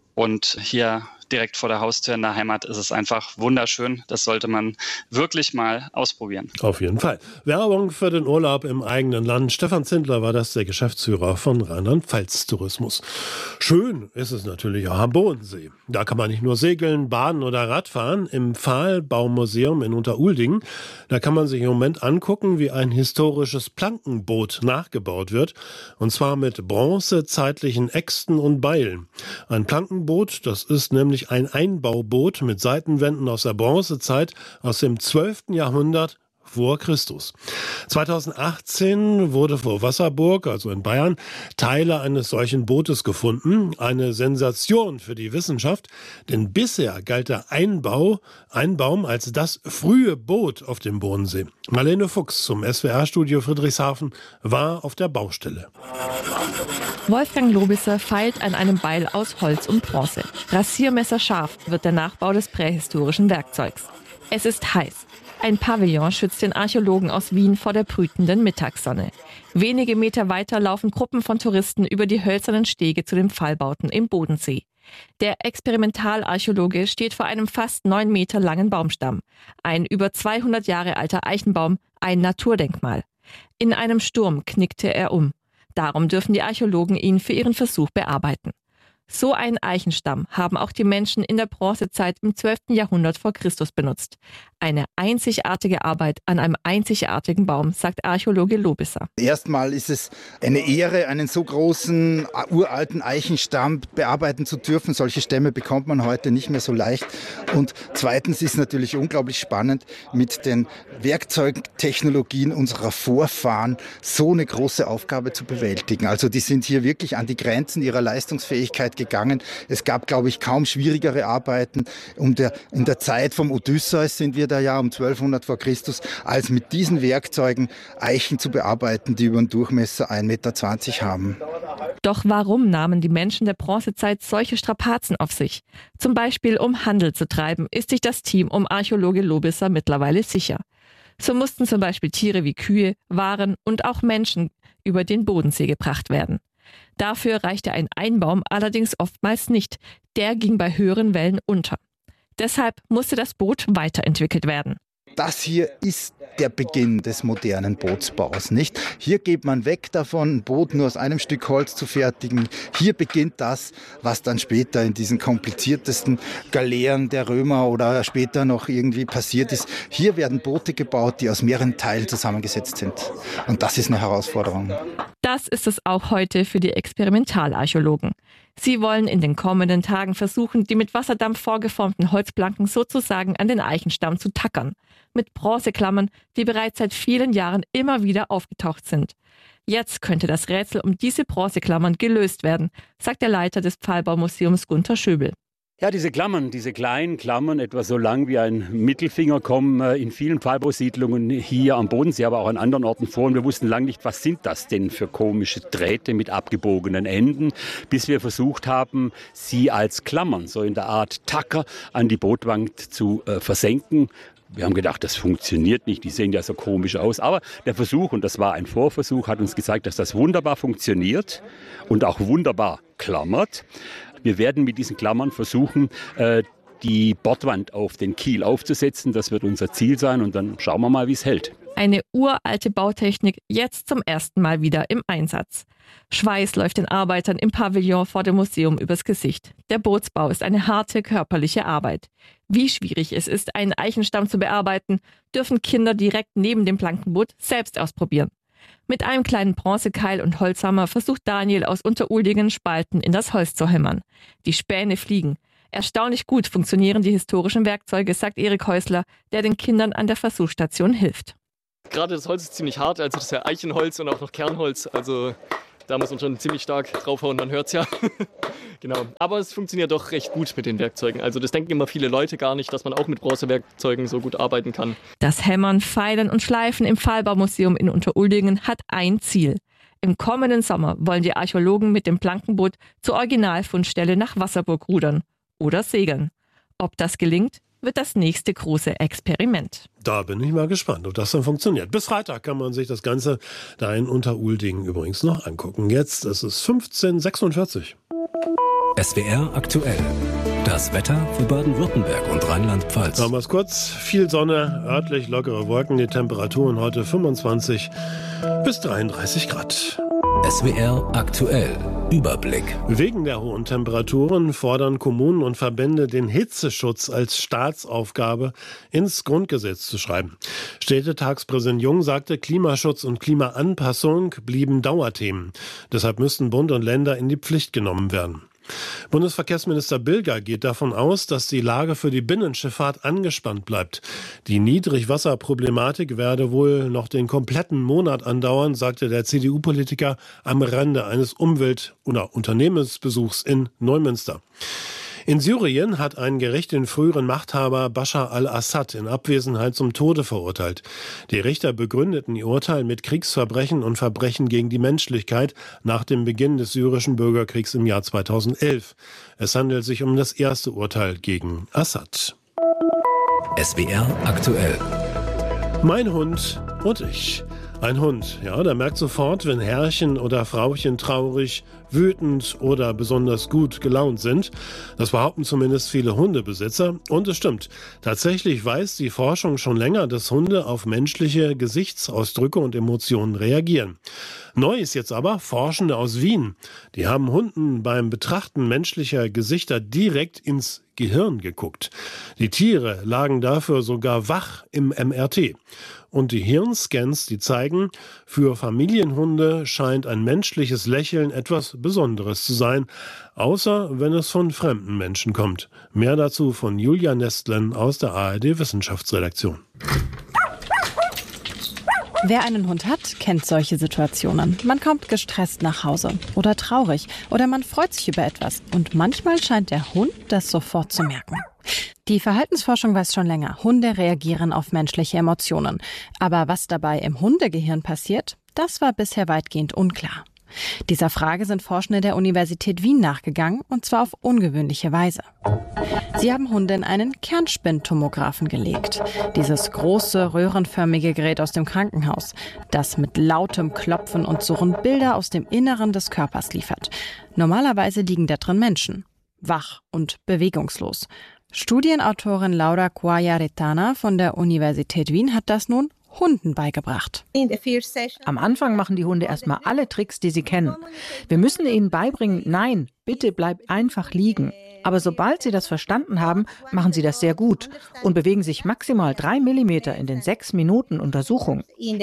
Und hier direkt vor der Haustür in der Heimat ist es einfach wunderschön. Das sollte man wirklich mal ausprobieren. Auf jeden Fall. Werbung für den Urlaub im eigenen Land. Stefan Zindler war das, der Geschäftsführer von Rheinland-Pfalz Tourismus. Schön ist es natürlich auch am Bodensee. Da kann man nicht nur segeln, baden oder Radfahren. Im Pfahlbaumuseum in Unteruldingen, da kann man sich im Moment angucken, wie ein historisches Plankenboot nachgebaut wird. Und zwar mit bronzezeitlichen Äxten und Beilen. Ein Plankenboot, das ist nämlich ein Einbauboot mit Seitenwänden aus der Bronzezeit aus dem 12. Jahrhundert vor Christus. 2018 wurde vor Wasserburg, also in Bayern, Teile eines solchen Bootes gefunden. Eine Sensation für die Wissenschaft, denn bisher galt der Einbaum als das frühe Boot auf dem Bodensee. Marlene Fuchs zum SWR-Studio Friedrichshafen war auf der Baustelle. Wolfgang Lobisser feilt an einem Beil aus Holz und Bronze. Rasiermesserscharf wird der Nachbau des prähistorischen Werkzeugs. Es ist heiß. Ein Pavillon schützt den Archäologen aus Wien vor der brütenden Mittagssonne. Wenige Meter weiter laufen Gruppen von Touristen über die hölzernen Stege zu den Pfahlbauten im Bodensee. Der Experimentalarchäologe steht vor einem fast 9 Meter langen Baumstamm. Ein über 200 Jahre alter Eichenbaum, ein Naturdenkmal. In einem Sturm knickte er um. Darum dürfen die Archäologen ihn für ihren Versuch bearbeiten. So einen Eichenstamm haben auch die Menschen in der Bronzezeit im 12. Jahrhundert vor Christus benutzt. Eine einzigartige Arbeit an einem einzigartigen Baum, sagt Archäologe Lobisser. Erstmal ist es eine Ehre, einen so großen, uralten Eichenstamm bearbeiten zu dürfen. Solche Stämme bekommt man heute nicht mehr so leicht. Und zweitens ist natürlich unglaublich spannend, mit den Werkzeugtechnologien unserer Vorfahren so eine große Aufgabe zu bewältigen. Also die sind hier wirklich an die Grenzen ihrer Leistungsfähigkeit gegangen. Es gab, glaube ich, kaum schwierigere Arbeiten. In der Zeit vom Odysseus sind wir da ja um 1200 vor Christus, als mit diesen Werkzeugen Eichen zu bearbeiten, die über einen Durchmesser 1,20 Meter haben. Doch warum nahmen die Menschen der Bronzezeit solche Strapazen auf sich? Zum Beispiel, um Handel zu treiben, ist sich das Team um Archäologe Lobisser mittlerweile sicher. So mussten zum Beispiel Tiere wie Kühe, Waren und auch Menschen über den Bodensee gebracht werden. Dafür reichte ein Einbaum allerdings oftmals nicht. Der ging bei höheren Wellen unter. Deshalb musste das Boot weiterentwickelt werden. das hier ist der Beginn des modernen Bootsbaus, nicht? Hier geht man weg davon, ein Boot nur aus einem Stück Holz zu fertigen. Hier beginnt das, was dann später in diesen kompliziertesten Galeeren der Römer oder später noch irgendwie passiert ist. Hier werden Boote gebaut, die aus mehreren Teilen zusammengesetzt sind. Und das ist eine Herausforderung. Das ist es auch heute für die Experimentalarchäologen. Sie wollen in den kommenden Tagen versuchen, die mit Wasserdampf vorgeformten Holzplanken sozusagen an den Eichenstamm zu tackern. Mit Bronzeklammern, die bereits seit vielen Jahren immer wieder aufgetaucht sind. Jetzt könnte das Rätsel um diese Bronzeklammern gelöst werden, sagt der Leiter des Pfahlbaumuseums Gunter Schöbel. Ja, diese Klammern, diese kleinen Klammern, etwa so lang wie ein Mittelfinger, kommen in vielen Pfahlbausiedlungen hier am Bodensee, aber auch an anderen Orten vor. Und wir wussten lange nicht, was sind das denn für komische Drähte mit abgebogenen Enden, bis wir versucht haben, sie als Klammern, so in der Art Tacker, an die Bootwand zu versenken. Wir haben gedacht, das funktioniert nicht, die sehen ja so komisch aus. Aber der Versuch, und das war ein Vorversuch, hat uns gezeigt, dass das wunderbar funktioniert und auch wunderbar klammert. Wir werden mit diesen Klammern versuchen, die Bordwand auf den Kiel aufzusetzen. Das wird unser Ziel sein und dann schauen wir mal, wie es hält. Eine uralte Bautechnik, jetzt zum ersten Mal wieder im Einsatz. Schweiß läuft den Arbeitern im Pavillon vor dem Museum übers Gesicht. Der Bootsbau ist eine harte körperliche Arbeit. Wie schwierig es ist, einen Eichenstamm zu bearbeiten, dürfen Kinder direkt neben dem Plankenboot selbst ausprobieren. Mit einem kleinen Bronzekeil und Holzhammer versucht Daniel aus Unteruldingen Spalten in das Holz zu hämmern. Die Späne fliegen. Erstaunlich gut funktionieren die historischen Werkzeuge, sagt Erik Häusler, der den Kindern an der Versuchsstation hilft. Gerade das Holz ist ziemlich hart, also das ist ja Eichenholz und auch noch Kernholz, also da muss man schon ziemlich stark draufhauen, man hört es ja. Genau. Aber es funktioniert doch recht gut mit den Werkzeugen. Also das denken immer viele Leute gar nicht, dass man auch mit Bronzewerkzeugen so gut arbeiten kann. Das Hämmern, Feilen und Schleifen im Pfahlbaumuseum in Unteruldingen hat ein Ziel. Im kommenden Sommer wollen die Archäologen mit dem Plankenboot zur Originalfundstelle nach Wasserburg rudern oder segeln. Ob das gelingt, wird das nächste große Experiment. Da bin ich mal gespannt, ob das dann funktioniert. Bis Freitag kann man sich das Ganze da in Unteruldingen übrigens noch angucken. Jetzt ist es 15:46. SWR aktuell. Das Wetter für Baden-Württemberg und Rheinland-Pfalz. Machen wir es kurz. Viel Sonne, örtlich lockere Wolken. Die Temperaturen heute 25 bis 33 Grad. SWR aktuell. Überblick. Wegen der hohen Temperaturen fordern Kommunen und Verbände, den Hitzeschutz als Staatsaufgabe ins Grundgesetz zu schreiben. Städtetagspräsident Jung sagte, Klimaschutz und Klimaanpassung blieben Dauerthemen. Deshalb müssten Bund und Länder in die Pflicht genommen werden. Bundesverkehrsminister Bilger geht davon aus, dass die Lage für die Binnenschifffahrt angespannt bleibt. Die Niedrigwasserproblematik werde wohl noch den kompletten Monat andauern, sagte der CDU-Politiker am Rande eines Umwelt- oder Unternehmensbesuchs in Neumünster. In Syrien hat ein Gericht den früheren Machthaber Bashar al-Assad in Abwesenheit zum Tode verurteilt. Die Richter begründeten ihr Urteil mit Kriegsverbrechen und Verbrechen gegen die Menschlichkeit nach dem Beginn des syrischen Bürgerkriegs im Jahr 2011. Es handelt sich um das erste Urteil gegen Assad. SWR aktuell. Mein Hund und ich. Ein Hund, ja, der merkt sofort, wenn Herrchen oder Frauchen traurig, wütend oder besonders gut gelaunt sind. Das behaupten zumindest viele Hundebesitzer. Und es stimmt. Tatsächlich weiß die Forschung schon länger, dass Hunde auf menschliche Gesichtsausdrücke und Emotionen reagieren. Neu ist jetzt aber Forschende aus Wien. Die haben Hunden beim Betrachten menschlicher Gesichter direkt ins Gehirn geguckt. Die Tiere lagen dafür sogar wach im MRT. Und die Hirnscans, die zeigen, für Familienhunde scheint ein menschliches Lächeln etwas Besonderes zu sein, außer wenn es von fremden Menschen kommt. Mehr dazu von Julia Nestlen aus der ARD Wissenschaftsredaktion. Wer einen Hund hat, kennt solche Situationen. Man kommt gestresst nach Hause oder traurig oder man freut sich über etwas. Und manchmal scheint der Hund das sofort zu merken. Die Verhaltensforschung weiß schon länger, Hunde reagieren auf menschliche Emotionen. Aber was dabei im Hundegehirn passiert, das war bisher weitgehend unklar. Dieser Frage sind Forschende der Universität Wien nachgegangen, und zwar auf ungewöhnliche Weise. Sie haben Hunde in einen Kernspintomographen gelegt. Dieses große, röhrenförmige Gerät aus dem Krankenhaus, das mit lautem Klopfen und Surren Bilder aus dem Inneren des Körpers liefert. Normalerweise liegen da drin Menschen, wach und bewegungslos. Studienautorin Laura Quagliaretana von der Universität Wien hat das nun Hunden beigebracht. Am Anfang machen die Hunde erstmal alle Tricks, die sie kennen. Wir müssen ihnen beibringen, nein, bitte bleib einfach liegen. Aber sobald sie das verstanden haben, machen sie das sehr gut und bewegen sich maximal 3 Millimeter in den 6 Minuten Untersuchung.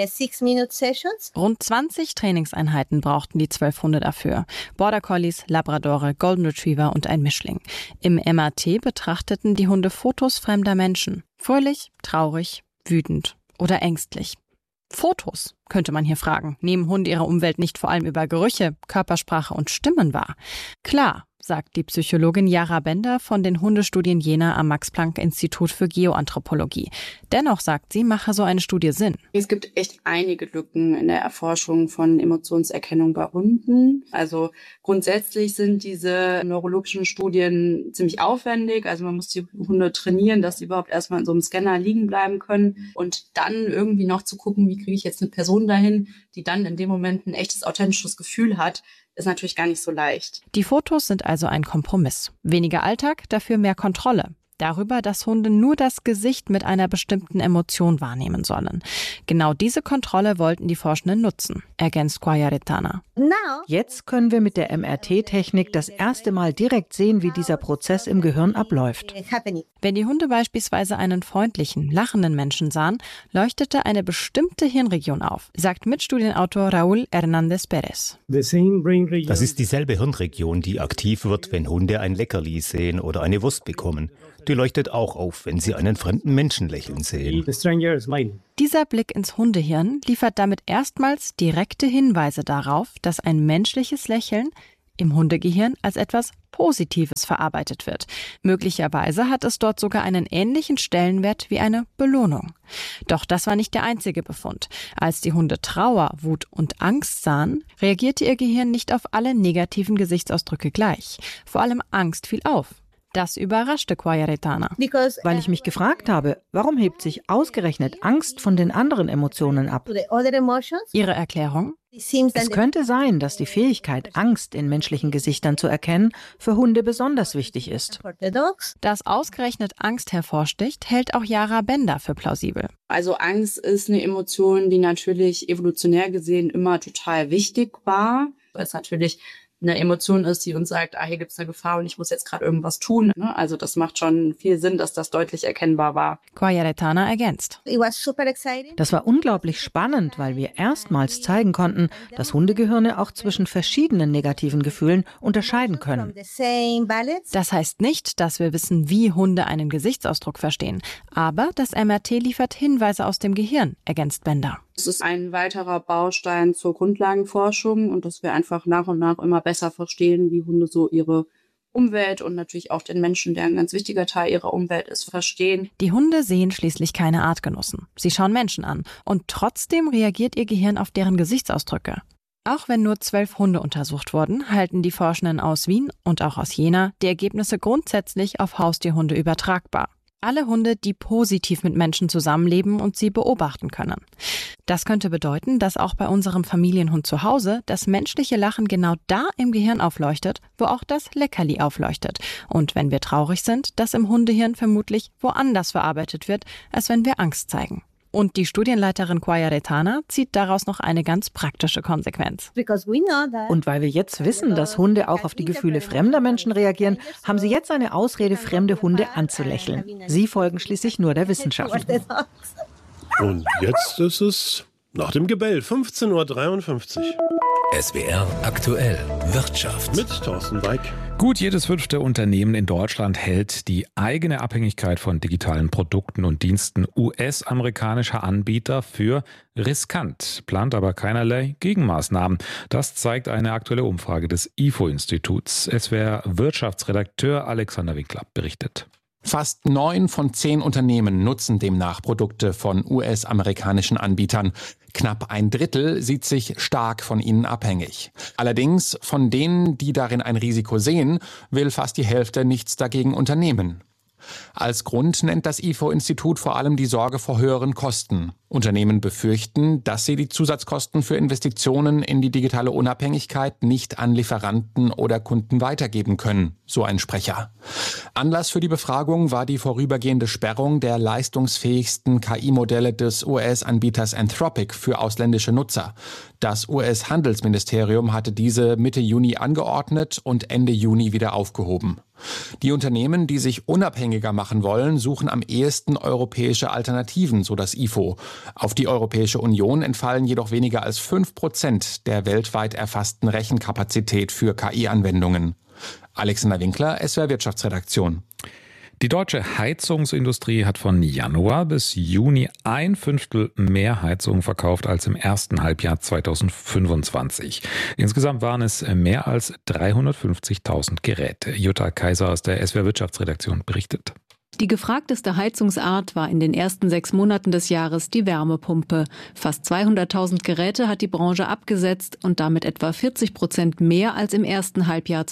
Rund 20 Trainingseinheiten brauchten die 12 Hunde dafür. Border Collies, Labradore, Golden Retriever und ein Mischling. Im MRT betrachteten die Hunde Fotos fremder Menschen. Fröhlich, traurig, wütend oder ängstlich. Fotos, könnte man hier fragen. Nehmen Hunde ihre Umwelt nicht vor allem über Gerüche, Körpersprache und Stimmen wahr? Klar, sagt die Psychologin Yara Bender von den Hundestudien Jena am Max-Planck-Institut für Geoanthropologie. Dennoch, sagt sie, mache so eine Studie Sinn. Es gibt echt einige Lücken in der Erforschung von Emotionserkennung bei Hunden. Also grundsätzlich sind diese neurologischen Studien ziemlich aufwendig. Also man muss die Hunde trainieren, dass sie überhaupt erstmal in so einem Scanner liegen bleiben können. Und dann irgendwie noch zu gucken, wie kriege ich jetzt eine Person dahin, die dann in dem Moment ein echtes, authentisches Gefühl hat, ist natürlich gar nicht so leicht. Die Fotos sind also ein Kompromiss. Weniger Alltag, dafür mehr Kontrolle. Darüber, dass Hunde nur das Gesicht mit einer bestimmten Emotion wahrnehmen sollen. Genau diese Kontrolle wollten die Forschenden nutzen, ergänzt Quagliaretana. Jetzt können wir mit der MRT-Technik das erste Mal direkt sehen, wie dieser Prozess im Gehirn abläuft. Wenn die Hunde beispielsweise einen freundlichen, lachenden Menschen sahen, leuchtete eine bestimmte Hirnregion auf, sagt Mitstudienautor Raúl Hernández Pérez. Das ist dieselbe Hirnregion, die aktiv wird, wenn Hunde ein Leckerli sehen oder eine Wurst bekommen. Die leuchtet auch auf, wenn sie einen fremden Menschen lächeln sehen. Dieser Blick ins Hundehirn liefert damit erstmals direkte Hinweise darauf, dass ein menschliches Lächeln im Hundegehirn als etwas Positives verarbeitet wird. Möglicherweise hat es dort sogar einen ähnlichen Stellenwert wie eine Belohnung. Doch das war nicht der einzige Befund. Als die Hunde Trauer, Wut und Angst sahen, reagierte ihr Gehirn nicht auf alle negativen Gesichtsausdrücke gleich. Vor allem Angst fiel auf. Das überraschte Quagliaretana. Weil ich mich gefragt habe, warum hebt sich ausgerechnet Angst von den anderen Emotionen ab? Ihre Erklärung? Es könnte sein, dass die Fähigkeit, Angst in menschlichen Gesichtern zu erkennen, für Hunde besonders wichtig ist. Dass ausgerechnet Angst hervorsticht, hält auch Yara Bender für plausibel. Also Angst ist eine Emotion, die natürlich evolutionär gesehen immer total wichtig war. Weil es natürlich eine Emotion ist, die uns sagt, hier gibt es eine Gefahr und ich muss jetzt gerade irgendwas tun. Also das macht schon viel Sinn, dass das deutlich erkennbar war. Quagliaretana ergänzt. Das war unglaublich spannend, weil wir erstmals zeigen konnten, dass Hundegehirne auch zwischen verschiedenen negativen Gefühlen unterscheiden können. Das heißt nicht, dass wir wissen, wie Hunde einen Gesichtsausdruck verstehen. Aber das MRT liefert Hinweise aus dem Gehirn, ergänzt Bender. Es ist ein weiterer Baustein zur Grundlagenforschung und dass wir einfach nach und nach immer besser verstehen, wie Hunde so ihre Umwelt und natürlich auch den Menschen, der ein ganz wichtiger Teil ihrer Umwelt ist, verstehen. Die Hunde sehen schließlich keine Artgenossen. Sie schauen Menschen an und trotzdem reagiert ihr Gehirn auf deren Gesichtsausdrücke. Auch wenn nur 12 Hunde untersucht wurden, halten die Forschenden aus Wien und auch aus Jena die Ergebnisse grundsätzlich auf Haustierhunde übertragbar. Alle Hunde, die positiv mit Menschen zusammenleben und sie beobachten können. Das könnte bedeuten, dass auch bei unserem Familienhund zu Hause das menschliche Lachen genau da im Gehirn aufleuchtet, wo auch das Leckerli aufleuchtet. Und wenn wir traurig sind, das im Hundehirn vermutlich woanders verarbeitet wird, als wenn wir Angst zeigen. Und die Studienleiterin Quagliaretana zieht daraus noch eine ganz praktische Konsequenz. Und weil wir jetzt wissen, dass Hunde auch auf die Gefühle fremder Menschen reagieren, haben sie jetzt eine Ausrede, fremde Hunde anzulächeln. Sie folgen schließlich nur der Wissenschaft. Und jetzt ist es nach dem Gebell, 15:53 Uhr. SWR aktuell Wirtschaft mit Thorsten Weig. Gut jedes 5. Unternehmen in Deutschland hält die eigene Abhängigkeit von digitalen Produkten und Diensten US-amerikanischer Anbieter für riskant, plant aber keinerlei Gegenmaßnahmen. Das zeigt eine aktuelle Umfrage des IFO-Instituts. SWR-Wirtschaftsredakteur Alexander Winkler berichtet. Fast 9 von 10 Unternehmen nutzen demnach Produkte von US-amerikanischen Anbietern. Knapp ein Drittel sieht sich stark von ihnen abhängig. Allerdings, von denen, die darin ein Risiko sehen, will fast die Hälfte nichts dagegen unternehmen. Als Grund nennt das IFO-Institut vor allem die Sorge vor höheren Kosten. Unternehmen befürchten, dass sie die Zusatzkosten für Investitionen in die digitale Unabhängigkeit nicht an Lieferanten oder Kunden weitergeben können, so ein Sprecher. Anlass für die Befragung war die vorübergehende Sperrung der leistungsfähigsten KI-Modelle des US-Anbieters Anthropic für ausländische Nutzer. Das US-Handelsministerium hatte diese Mitte Juni angeordnet und Ende Juni wieder aufgehoben. Die Unternehmen, die sich unabhängiger machen wollen, suchen am ehesten europäische Alternativen, so das IFO. Auf die Europäische Union entfallen jedoch weniger als 5% der weltweit erfassten Rechenkapazität für KI-Anwendungen. Alexander Winkler, SWR Wirtschaftsredaktion. Die deutsche Heizungsindustrie hat von Januar bis Juni 1/5 mehr Heizungen verkauft als im ersten Halbjahr 2025. Insgesamt waren es mehr als 350.000 Geräte. Jutta Kaiser aus der SWR Wirtschaftsredaktion berichtet. Die gefragteste Heizungsart war in den ersten 6 Monaten des Jahres die Wärmepumpe. Fast 200.000 Geräte hat die Branche abgesetzt und damit etwa 40% mehr als im ersten Halbjahr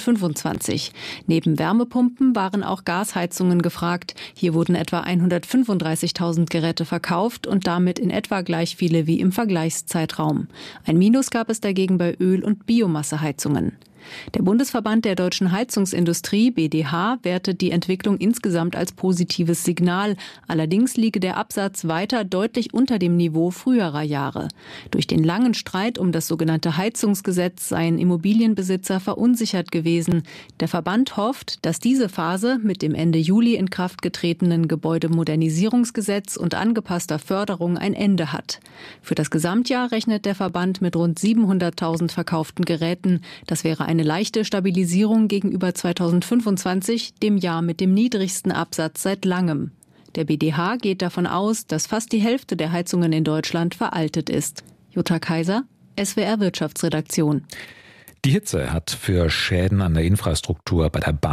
2025. Neben Wärmepumpen waren auch Gasheizungen gefragt. Hier wurden etwa 135.000 Geräte verkauft und damit in etwa gleich viele wie im Vergleichszeitraum. Ein Minus gab es dagegen bei Öl- und Biomasseheizungen. Der Bundesverband der deutschen Heizungsindustrie, BDH, wertet die Entwicklung insgesamt als positives Signal. Allerdings liege der Absatz weiter deutlich unter dem Niveau früherer Jahre. Durch den langen Streit um das sogenannte Heizungsgesetz seien Immobilienbesitzer verunsichert gewesen. Der Verband hofft, dass diese Phase mit dem Ende Juli in Kraft getretenen Gebäudemodernisierungsgesetz und angepasster Förderung ein Ende hat. Für das Gesamtjahr rechnet der Verband mit rund 700.000 verkauften Geräten. Das wäre eine leichte Stabilisierung gegenüber 2025, dem Jahr mit dem niedrigsten Absatz seit langem. Der BDH geht davon aus, dass fast die Hälfte der Heizungen in Deutschland veraltet ist. Jutta Kaiser, SWR Wirtschaftsredaktion. Die Hitze hat für Schäden an der Infrastruktur bei der Bahn